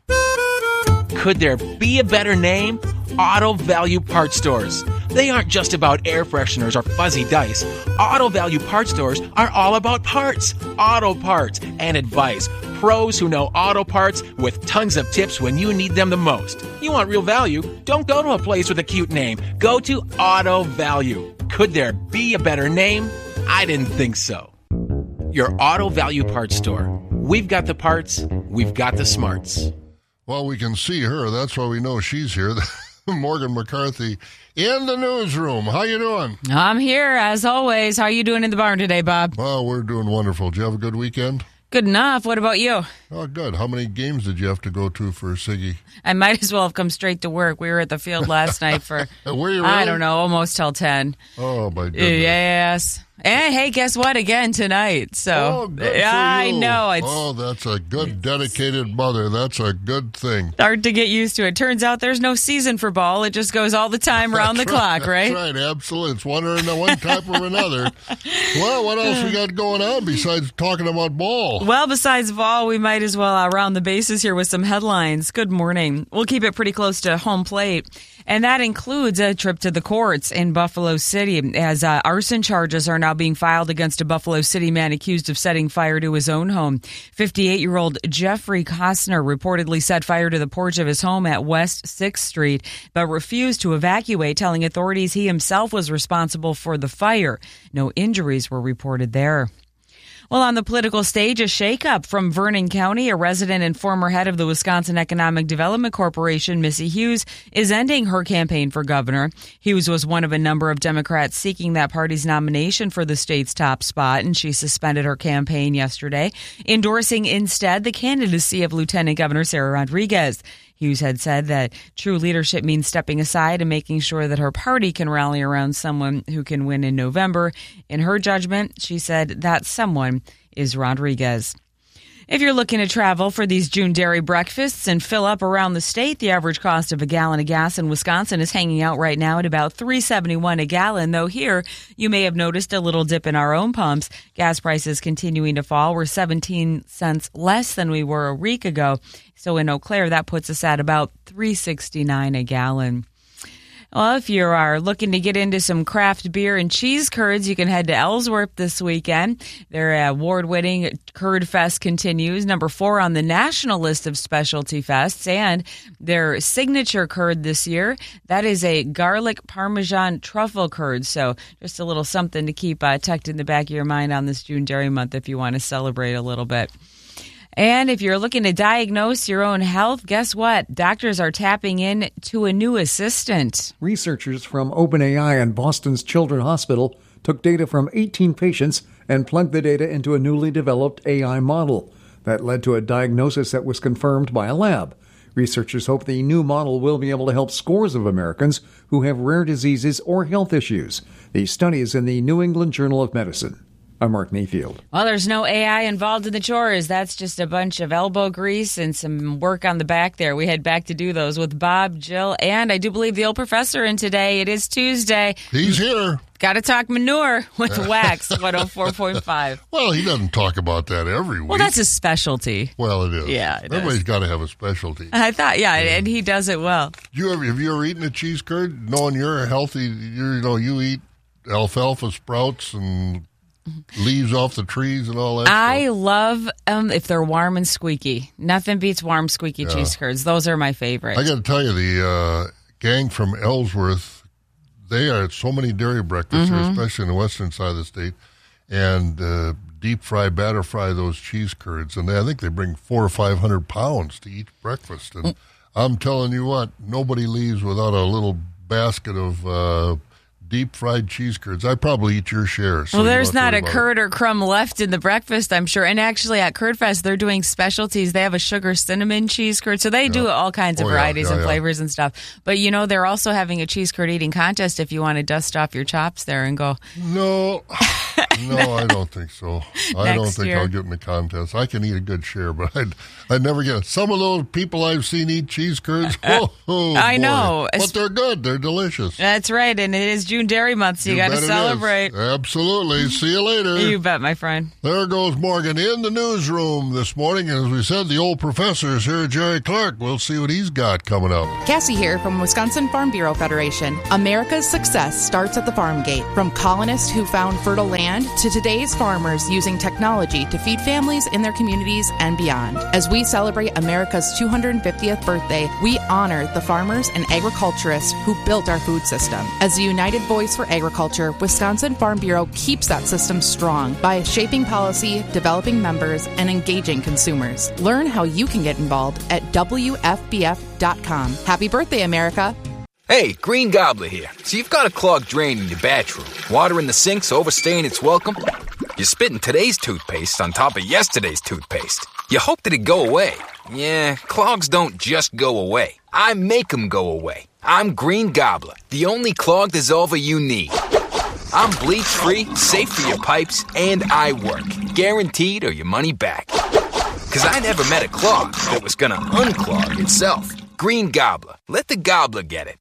W: Could there be a better name? Auto Value Parts Stores. They aren't just about air fresheners or fuzzy dice. Auto Value Parts Stores are all about parts, auto parts, and advice. Pros who know auto parts with tons of tips when you need them the most. You want real value? Don't go to a place with a cute name. Go to Auto Value. Could there be a better name? I didn't think so. Your Auto Value Parts Store. We've got the parts. We've got the smarts.
H: Well, we can see her. That's why we know she's here. Morgan McCarthy in the newsroom. How you doing?
B: I'm here, as always. How are you doing in the barn today, Bob?
H: Well, we're doing wonderful. Did you have a good weekend?
B: Good enough. What about you?
H: Oh, good. How many games did you have to go to for Siggy?
B: I might as well have come straight to work. We were at the field last night for,
H: were you really?
B: I don't know, almost till ten.
H: Oh, my goodness.
B: Yes. And hey, guess what? Again tonight. So
H: oh, good for
B: I
H: you.
B: know it's.
H: Oh, that's a good, dedicated mother. That's a good thing.
B: Hard to get used to it. Turns out there's no season for ball. It just goes all the time around the
H: right,
B: clock, right?
H: That's right. Absolutely. It's one or one type or another. Well, what else we got going on besides talking about ball?
B: Well, besides ball, we might as well uh, round the bases here with some headlines. Good morning. We'll keep it pretty close to home plate. And that includes a trip to the courts in Buffalo City, as uh, arson charges are now being filed against a Buffalo City man accused of setting fire to his own home. fifty-eight-year-old Jeffrey Costner reportedly set fire to the porch of his home at West sixth Street, but refused to evacuate, telling authorities he himself was responsible for the fire. No injuries were reported there. Well, on the political stage, a shakeup from Vernon County. A resident and former head of the Wisconsin Economic Development Corporation, Missy Hughes, is ending her campaign for governor. Hughes was one of a number of Democrats seeking that party's nomination for the state's top spot, and she suspended her campaign yesterday, endorsing instead the candidacy of Lieutenant Governor Sarah Rodriguez. Hughes had said that true leadership means stepping aside and making sure that her party can rally around someone who can win in November. In her judgment, she said that someone is Rodriguez. If you're looking to travel for these June dairy breakfasts and fill up around the state, the average cost of a gallon of gas in Wisconsin is hanging out right now at about three dollars and seventy-one cents a gallon, though here you may have noticed a little dip in our own pumps. Gas prices continuing to fall. We're seventeen cents less than we were a week ago. So in Eau Claire, that puts us at about three dollars and sixty-nine cents a gallon. Well, if you are looking to get into some craft beer and cheese curds, you can head to Ellsworth this weekend. Their award-winning Curd Fest continues, number four on the national list of specialty fests, and their signature curd this year, that is a garlic parmesan truffle curd. So just a little something to keep uh, tucked in the back of your mind on this June Dairy Month if you want to celebrate a little bit. And if you're looking to diagnose your own health, guess what? Doctors are tapping in to a new assistant.
C: Researchers from OpenAI and Boston's Children's Hospital took data from eighteen patients and plugged the data into a newly developed A I model. That led to a diagnosis that was confirmed by a lab. Researchers hope the new model will be able to help scores of Americans who have rare diseases or health issues. The study is in the New England Journal of Medicine. I'm Mark Mayfield.
B: Well, there's no A I involved in the chores. That's just a bunch of elbow grease and some work on the back there. We head back to do those with Bob, Jill, and I do believe the old professor in today. It is Tuesday.
H: He's here.
B: Got to talk manure with Wax one oh four point five.
H: Well, he doesn't talk about that every week.
B: Well, that's his specialty.
H: Well, it is.
B: Yeah, it
H: Everybody's
B: is.
H: got to have a specialty.
B: I thought, yeah, and he does it well.
H: Do you ever, have you ever eaten a cheese curd, knowing you're healthy? You're, you know, you eat alfalfa sprouts and leaves off the trees and all that
B: I
H: stuff.
B: love um, if they're warm and squeaky. Nothing beats warm, squeaky
H: Yeah.
B: cheese curds. Those are my favorite.
H: I got to tell you, the uh, gang from Ellsworth, they are at so many dairy breakfasts,
B: Mhm.
H: especially in the western side of the state, and uh, deep fry, batter fry those cheese curds. And they, I think they bring four or five hundred pounds to each breakfast. And I'm telling you what, nobody leaves without a little basket of uh, deep fried cheese curds. I probably eat your share. So
B: well,
H: you
B: there's
H: don't have
B: not
H: to
B: a
H: worry about
B: curd or crumb left in the breakfast, I'm sure. And actually, at Curd Fest, they're doing specialties. They have a sugar cinnamon cheese curd. So they do all kinds of
H: Oh, yeah,
B: varieties
H: yeah,
B: and
H: yeah.
B: flavors and stuff. But, you know, they're also having a cheese curd eating contest if you want to dust off your chops there and go.
H: No. No, I don't think so. I don't think year. I'll get in the contest. I can eat a good share, but I'd, I'd never get it. Some of those people I've seen eat cheese curds, oh, oh
B: I
H: boy.
B: know.
H: But they're good. They're delicious.
B: That's right, and it is June Dairy Month, so you, you got to celebrate.
H: Absolutely. See you later.
B: You bet, my friend.
H: There goes Morgan in the newsroom this morning. As we said, the old professor is here, Jerry Clark. We'll see what he's got coming up.
D: Cassie here from Wisconsin Farm Bureau Federation. America's success starts at the farm gate. From colonists who found fertile land to today's farmers using technology to feed families in their communities and beyond. As we celebrate America's two hundred fiftieth birthday, we honor the farmers and agriculturists who built our food system. As a united voice for agriculture, Wisconsin Farm Bureau keeps that system strong by shaping policy, developing members, and engaging consumers. Learn how you can get involved at W F B F dot com. Happy birthday, America!
E: Hey, Green Gobbler here. So you've got a clogged drain in your bathroom. Water in the sink's overstaying its welcome. You're spitting today's toothpaste on top of yesterday's toothpaste. You hope that it go away. Yeah, clogs don't just go away. I make them go away. I'm Green Gobbler, the only clog dissolver you need. I'm bleach-free, safe for your pipes, and I work. Guaranteed or your money back. Because I never met a clog that was going to unclog itself. Green Gobbler. Let the gobbler get it.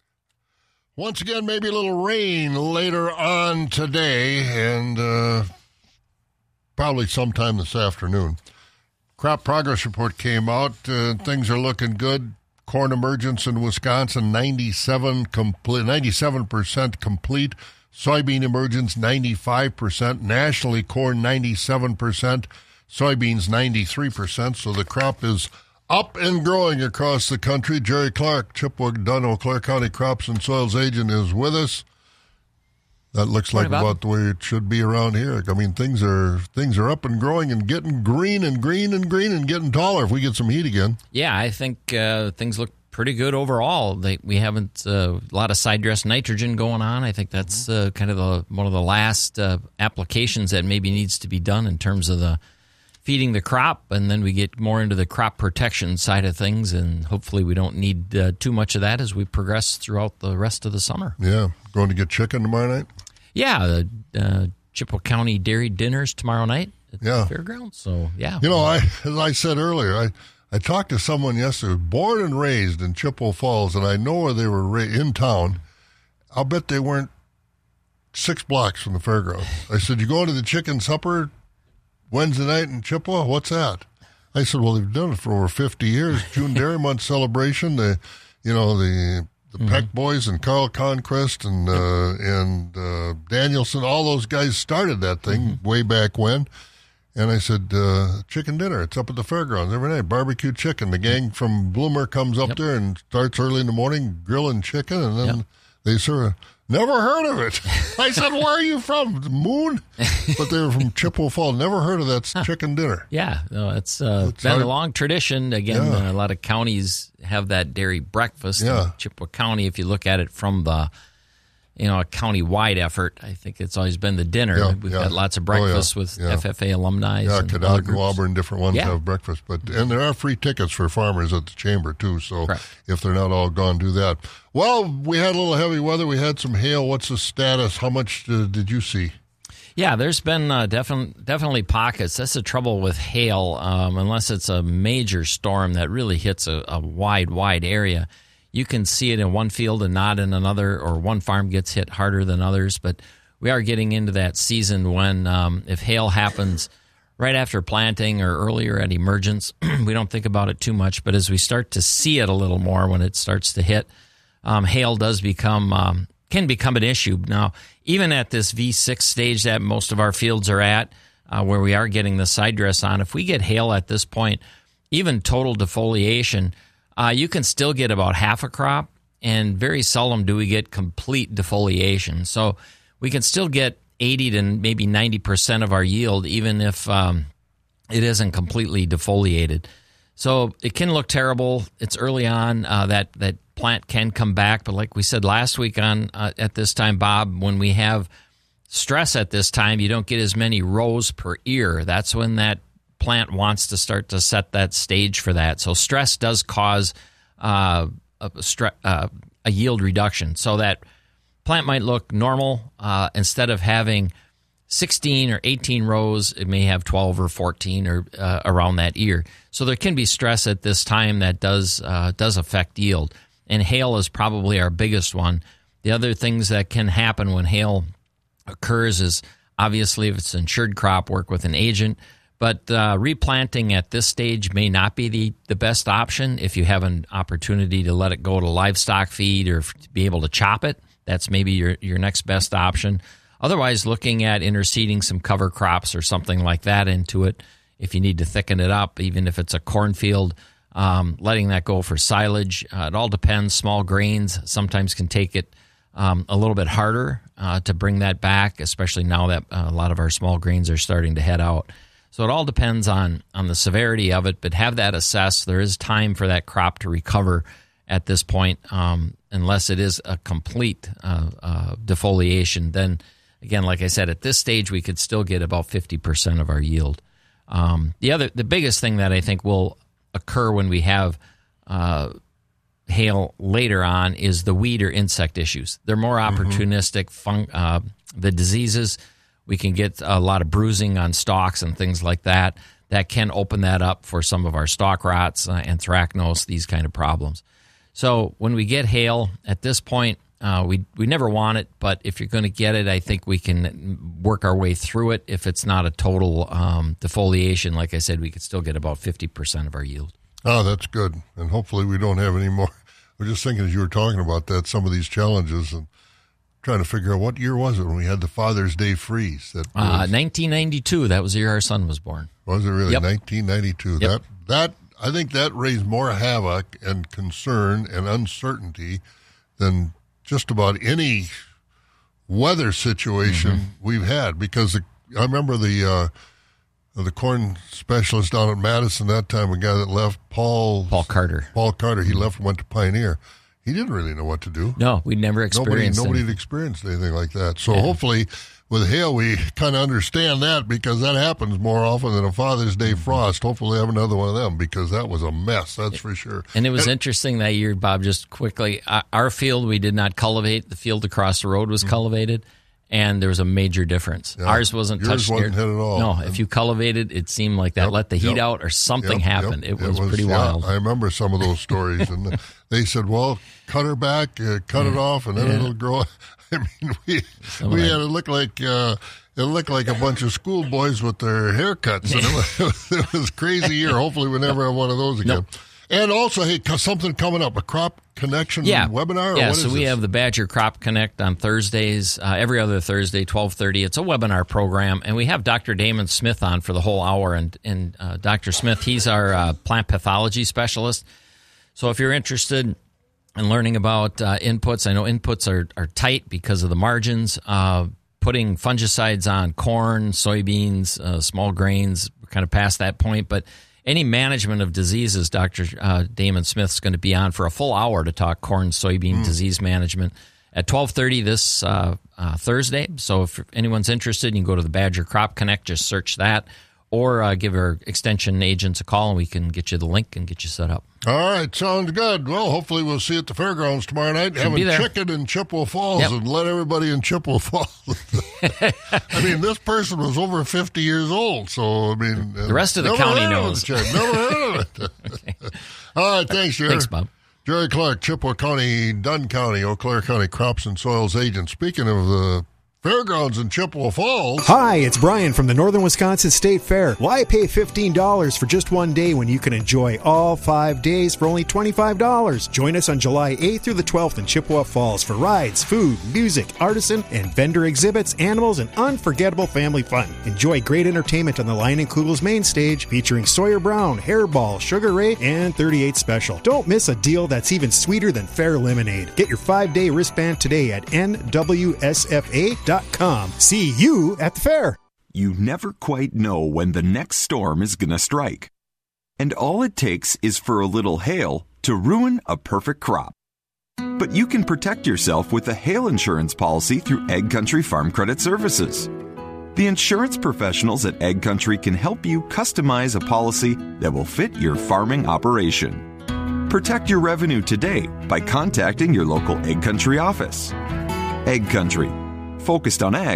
H: Once again, maybe a little rain later on today, and uh, probably sometime this afternoon. Crop progress report came out. Uh, things are looking good. Corn emergence in Wisconsin, ninety-seven complete, ninety-seven percent complete. Soybean emergence, ninety-five percent. Nationally, corn, ninety-seven percent. Soybeans, ninety-three percent. So the crop is up and growing across the country. Jerry Clark, Chippewa Dunn, Eau Claire County Crops and Soils agent, is with us. That looks like about the way it should be around here. I mean, things are things are up and growing and getting green and green and green and getting taller if we get some heat again.
F: Yeah, I think uh, things look pretty good overall. They, we haven't uh, a lot of side dress nitrogen going on. I think that's uh, kind of the, one of the last uh, applications that maybe needs to be done in terms of the feeding the crop, and then we get more into the crop protection side of things, and hopefully we don't need uh, too much of that as we progress throughout the rest of the summer.
H: Yeah. Going to get chicken tomorrow night?
F: Yeah. The uh, Chippewa County Dairy Dinners tomorrow night at
H: yeah.
F: the fairgrounds. So, yeah.
H: You know, I as I said earlier, I, I talked to someone yesterday, born and raised in Chippewa Falls, and I know where they were ra- in town. I'll bet they weren't six blocks from the fairgrounds. I said, you going to the chicken supper Wednesday night in Chippewa? What's that? I said, well, they've done it for over fifty years. June Dairy Month celebration. The, you know, the the mm-hmm. Peck Boys and Carl Conquest and uh, and uh, Danielson, all those guys started that thing mm-hmm. way back when. And I said, uh, chicken dinner. It's up at the fairgrounds every night. Barbecue chicken. The gang from Bloomer comes up yep. there and starts early in the morning grilling chicken, and then yep. they serve a never heard of it. I said, where are you from? The moon? But they were from Chippewa Falls. Never heard of that chicken dinner.
F: Yeah, no, it's, uh, it's been hard. a long tradition. Again, yeah. uh, a lot of counties have that dairy breakfast.
H: Yeah.
F: In Chippewa County, if you look at it from the, you know, a county-wide effort, I think it's always been the dinner.
H: Yeah,
F: We've
H: yeah.
F: got lots of breakfasts oh, yeah, with
H: yeah.
F: F F A alumni.
H: Yeah,
F: and
H: Cadoc and Auburn, different ones
F: yeah.
H: have breakfast. But And there are free tickets for farmers at the chamber, too. So
F: Correct.
H: if they're not all gone, do that. Well, we had a little heavy weather. We had some hail. What's the status? How much uh, did you see?
F: Yeah, there's been uh, definitely definitely pockets. That's the trouble with hail, um, unless it's a major storm that really hits a, a wide, wide area. You can see it in one field and not in another, or one farm gets hit harder than others. But we are getting into that season when um, if hail happens right after planting or earlier at emergence, we don't think about it too much. But as we start to see it a little more when it starts to hit, um, hail does become um, can become an issue. Now, even at this V six stage that most of our fields are at, uh, where we are getting the side dress on, if we get hail at this point, even total defoliation, Uh, you can still get about half a crop, and very seldom do we get complete defoliation. So we can still get eighty to maybe ninety percent of our yield, even if um, it isn't completely defoliated. So it can look terrible. It's early on. Uh, that, that plant can come back. But like we said last week on uh, at this time, Bob, when we have stress at this time, you don't get as many rows per ear. That's when that plant wants to start to set that stage for that. So stress does cause uh, a, stre- uh, a yield reduction. So that plant might look normal uh, instead of having sixteen or eighteen rows, it may have twelve or fourteen or uh, around that ear. So there can be stress at this time that does uh, does affect yield. And hail is probably our biggest one. The other things that can happen when hail occurs is obviously if it's insured crop, work with an agent. But uh, replanting at this stage may not be the, the best option. If you have an opportunity to let it go to livestock feed or to be able to chop it, that's maybe your, your next best option. Otherwise, looking at interseeding some cover crops or something like that into it, if you need to thicken it up, even if it's a cornfield, um, letting that go for silage. Uh, it all depends. Small grains sometimes can take it um, a little bit harder uh, to bring that back, especially now that uh, a lot of our small grains are starting to head out. So it all depends on, on the severity of it, but have that assessed. There is time for that crop to recover at this point, um, unless it is a complete uh, uh, defoliation. Then, again, like I said, at this stage, we could still get about fifty percent of our yield. Um, the other, the biggest thing that I think will occur when we have uh, hail later on is the weed or insect issues. They're more opportunistic. Fun, uh, the diseases, we can get a lot of bruising on stalks and things like that. That can open that up for some of our stalk rots, uh, anthracnose, these kind of problems. So when we get hail, at this point, uh, we we never want it, but if you're going to get it, I think we can work our way through it. If it's not a total um, defoliation, like I said, we could still get about fifty percent of our yield.
H: Oh, that's good. And hopefully we don't have any more. I was just thinking as you were talking about that, some of these challenges, and trying to figure out what year was it when we had the Father's Day freeze. That
F: uh, nineteen ninety-two. That was the year our son was born.
H: Was it really?
F: Yep.
H: nineteen ninety-two.
F: Yep.
H: That that I think that raised more havoc and concern and uncertainty than just about any weather situation mm-hmm. we've had. Because the, I remember the uh, the corn specialist down at Madison that time, a guy that left, Paul
F: Paul Carter.
H: Paul Carter. He left and went to Pioneer. He didn't really know what to do.
F: No, we'd never experienced
H: Nobody, nobody
F: anything.
H: had experienced anything like that. So
F: Yeah.
H: hopefully with hail, we kind of understand that, because that happens more often than a Father's Day frost. Hopefully have another one of them, because that was a mess, that's for sure.
F: And it was interesting that year, Bob, just quickly, uh, our field, we did not cultivate. The field across the road was mm-hmm. cultivated, and there was a major difference.
H: Yeah.
F: Ours wasn't
H: Yours
F: touched
H: wasn't
F: near,
H: hit at all.
F: No,
H: And
F: if you cultivated, it seemed like that
H: Yep,
F: let the heat
H: yep,
F: out or something
H: yep,
F: happened.
H: yep.
F: It, was pretty
H: yeah,
F: wild.
H: I remember some of those stories, and they said, well, cut her back, uh, cut
F: Yeah.
H: it off, and then
F: Yeah.
H: it'll grow. I mean, we,
F: Some
H: we
F: of
H: had
F: that.
H: it look like... Uh, It looked like a bunch of schoolboys with their haircuts, and it was, it was a crazy year. Hopefully we never have one of those again.
F: Nope.
H: And also, hey, something coming up, a crop connection
F: yeah.
H: webinar? Or
F: yeah,
H: what
F: so
H: is
F: we
H: this?
F: have the Badger Crop Connect on Thursdays, uh, every other Thursday, twelve thirty. It's a webinar program, and we have Doctor Damon Smith on for the whole hour. And, and uh, Doctor Smith, he's our uh, plant pathology specialist. So if you're interested in learning about uh, inputs, I know inputs are, are tight because of the margins. Uh, putting fungicides on corn, soybeans, uh, small grains, we're kind of past that point. But any management of diseases, Doctor Uh, Damon Smith's going to be on for a full hour to talk corn, soybean mm. disease management at twelve thirty this uh, uh, Thursday. So if anyone's interested, you can go to the Badger Crop Connect, just search that, or uh, give our extension agents a call, and we can get you the link and get you set up.
H: All right, sounds good. Well, hopefully we'll see you at the fairgrounds tomorrow night,
F: Should
H: having
F: be there.
H: chicken in Chippewa Falls,
F: Yep.
H: and let everybody in Chippewa Falls. I mean, this person was over fifty years old, so, I mean...
F: The rest of the
H: never
F: county
H: heard of
F: knows.
H: it, Chip. Never heard of it. All right, thanks, Jerry.
F: Thanks, Bob.
H: Jerry Clark, Chippewa County, Dunn County, Eau Claire County Crops and Soils Agent. Speaking of the fairgrounds in Chippewa Falls...
G: Hi, it's Brian from the Northern Wisconsin State Fair. Why pay fifteen dollars for just one day when you can enjoy all five days for only twenty-five dollars? Join us on July eighth through the twelfth in Chippewa Falls for rides, food, music, artisan, and vendor exhibits, animals, and unforgettable family fun. Enjoy great entertainment on the Lion and Kugel's main stage featuring Sawyer Brown, Hairball, Sugar Ray, and thirty-eight Special. Don't miss a deal that's even sweeter than fair lemonade. Get your five-day wristband today at N W S F A dot com. See you at the fair.
J: You never quite know when the next storm is going to strike. And all it takes is for a little hail to ruin a perfect crop. But you can protect yourself with a hail insurance policy through Egg Country Farm Credit Services. The insurance professionals at Egg Country can help you customize a policy that will fit your farming operation. Protect your revenue today by contacting your local Egg Country office. Egg Country. Focused on ag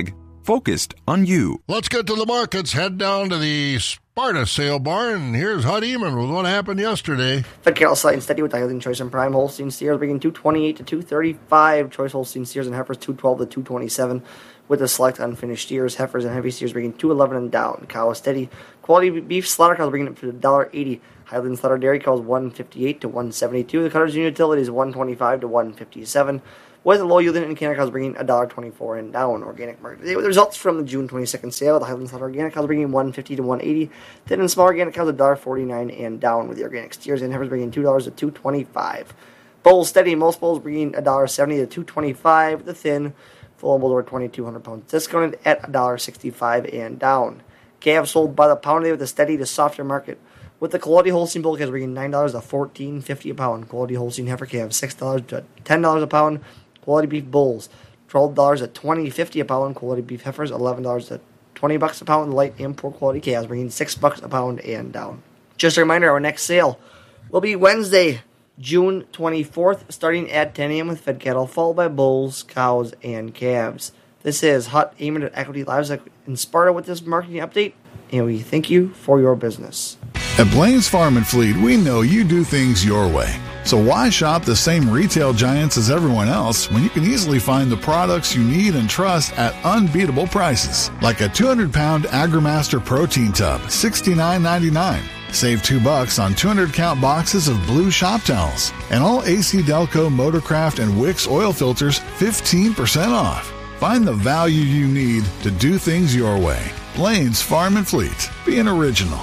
J: focused on you.
H: Let's get to the markets. Head down to the Sparta sale barn. Here's Hud Eman with what happened yesterday.
K: Fed cattle slight and steady with the Highland Choice and Prime Holstein steers bringing two twenty-eight to two thirty-five. Choice Holstein steers and heifers two twelve to two twenty-seven. With the select unfinished steers, heifers and heavy steers bringing two eleven and down. Cow is steady. Quality beef slaughter cows bringing it for one dollar eighty. Highland slaughter dairy cows one fifty-eight to one seventy-two. The cutters and utilities one twenty-five to one fifty-seven. With the low yielding indicator cows bringing one dollar twenty-four and down. Organic market today with the results from the June twenty-second sale. The Highland slaughter organic cows bringing one fifty to one eighty. Thin and small organic cows one dollar forty-nine and down. With the organic steers and heifers bringing two dollars to two twenty-five. Bulls steady. Most bulls bringing one dollar seventy to two twenty-five. The thin full and bulls over twenty-two hundred pounds discounted at one dollar sixty-five and down. Calves sold by the pound today with a steady to softer market. With the quality Holstein bull calves bringing nine dollars to fourteen fifty a pound. Quality Holstein heifer calves six dollars to ten dollars a pound. Quality beef bulls twelve dollars to twenty fifty a pound. Quality beef heifers eleven dollars to twenty bucks a pound. Light and poor quality calves bringing six bucks a pound and down. Just a reminder, our next sale will be Wednesday, June twenty-fourth, starting at ten a.m. with fed cattle, followed by bulls, cows, and calves. This is Hut Eamon at Equity Livestock in Sparta with this marketing update, and we thank you for your business.
O: At Blaine's Farm and Fleet, we know you do things your way. So why shop the same retail giants as everyone else when you can easily find the products you need and trust at unbeatable prices? Like a two hundred pound AgriMaster protein tub, sixty-nine ninety-nine. Save two bucks on two hundred count boxes of blue shop towels. And all A C Delco, Motorcraft, and Wix oil filters, fifteen percent off. Find the value you need to do things your way. Blaine's Farm and Fleet. Be an original.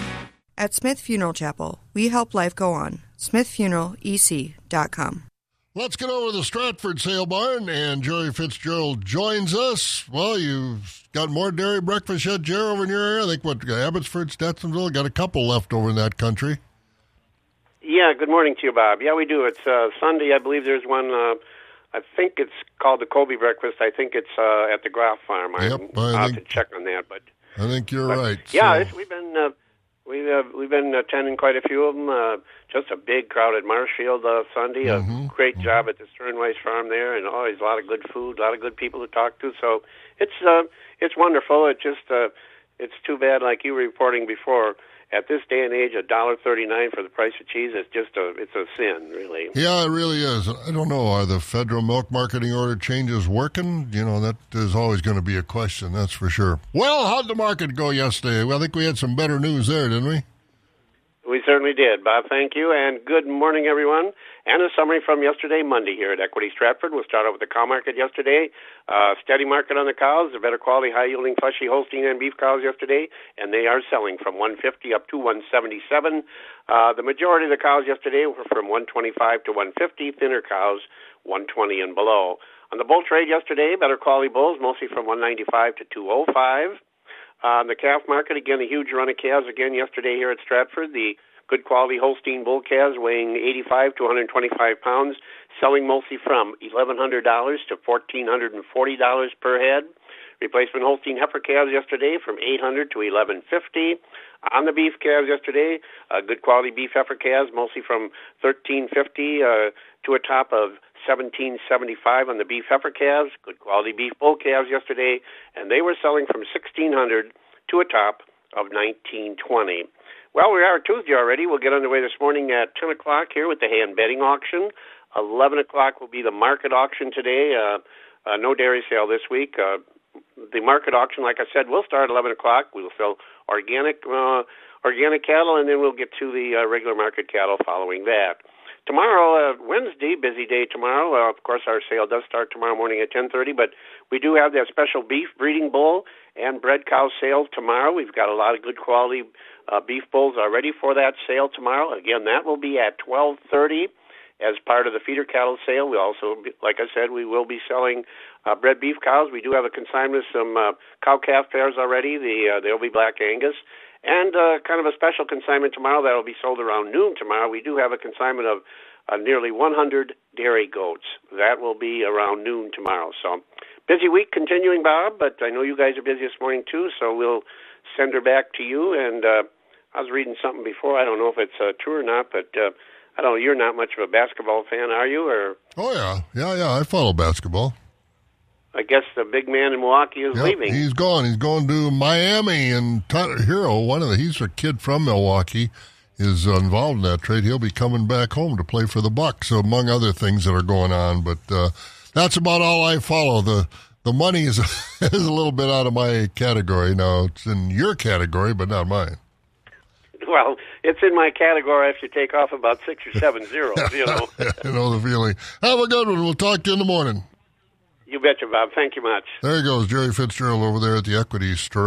M: At Smith Funeral Chapel, we help life go on. smith funeral e c dot com.
H: Let's get over to the Stratford sale barn, and Jerry Fitzgerald joins us. Well, you've got more dairy breakfast yet, Jerry, over in your area? I think, what, Abbotsford, Stetsonville, got a couple left over in that country.
N: Yeah, good morning to you, Bob. Yeah, we do. It's uh, Sunday, I believe there's one, uh, I think it's called the Kobe breakfast. I think it's uh, at the Graf Farm.
H: Yep,
N: I, I'll
H: I
N: have
H: think,
N: to check on that. But
H: I think you're
N: but,
H: right.
N: Yeah,
H: so.
N: it's, we've been... Uh, We've uh, we've been attending quite a few of them. Uh, just a big crowd at Marshfield uh, Sunday.
H: Mm-hmm.
N: A great
H: mm-hmm.
N: job at the Sternweiss Farm there, and always a lot of good food, a lot of good people to talk to. So it's uh, it's wonderful. It just uh, it's too bad, like you were reporting before. At this day and age, a dollar thirty-nine for the price of cheese is just a it's a sin, really.
H: Yeah, it really is. I don't know. Are the federal milk marketing order changes working? You know, that is always going to be a question. That's for sure. Well, how'd the market go yesterday? Well, I think we had some better news there, didn't we?
N: We certainly did, Bob. Thank you, and good morning, everyone. And a summary from yesterday, Monday, here at Equity Stratford. We'll start out with the cow market yesterday. Uh, steady market on the cows. The better quality, high-yielding, fleshy Holstein and beef cows yesterday, and they are selling from one fifty up to one seventy-seven. Uh, the majority of the cows yesterday were from one twenty-five to one fifty. Thinner cows, one twenty and below. On the bull trade yesterday, better quality bulls, mostly from one ninety-five to two oh five. Uh, the calf market, again, a huge run of calves again yesterday here at Stratford. The good quality Holstein bull calves weighing eighty-five to one twenty-five pounds, selling mostly from eleven hundred dollars to one thousand four hundred forty dollars per head. Replacement Holstein heifer calves yesterday from eight hundred dollars to eleven fifty. On the beef calves yesterday, uh, good quality beef heifer calves, mostly from thirteen fifty uh, to a top of seventeen seventy-five on the beef heifer calves. Good quality beef bull calves yesterday, and they were selling from sixteen hundred to a top of nineteen twenty. Well, we are Tuesday already. We'll get underway this morning at ten o'clock here with the hand betting auction. eleven o'clock will be the market auction today. Uh, uh, no dairy sale this week. Uh, the market auction, like I said, will start at eleven o'clock. We will sell organic uh, organic cattle, and then we'll get to the uh, regular market cattle following that. Tomorrow, uh, Wednesday, busy day tomorrow. Uh, of course, our sale does start tomorrow morning at ten thirty, but we do have that special beef breeding bull and bred cow sale tomorrow. We've got a lot of good quality uh, beef bulls already for that sale tomorrow. Again, that will be at twelve thirty as part of the feeder cattle sale. We also, like I said, we will be selling uh, bred beef cows. We do have a consignment of some uh, cow-calf pairs already. The uh, they'll be Black Angus. And uh, kind of a special consignment tomorrow that will be sold around noon tomorrow. We do have a consignment of uh, nearly one hundred dairy goats. That will be around noon tomorrow. So busy week continuing, Bob, but I know you guys are busy this morning too, so we'll send her back to you. And uh, I was reading something before. I don't know if it's uh, true or not, but uh, I don't know. You're not much of a basketball fan, are you? Or
H: Oh, yeah. Yeah, yeah. I follow basketball.
N: I guess the big man in Milwaukee is
H: Yep,
N: leaving.
H: He's gone. He's going to Miami, and Tyler Hero, one of the, he's a kid from Milwaukee, is involved in that trade. He'll be coming back home to play for the Bucks, among other things that are going on. But uh, that's about all I follow. The the money is, is a little bit out of my category. Now, it's in your category, but not mine.
N: Well, it's in my category if you take off about six or seven zeros, you know.
H: I know the feeling. Have a good one. We'll talk to you in the morning.
N: You betcha, Bob. Thank you much.
H: There he goes, Jerry Fitzgerald over there at the Equity Store.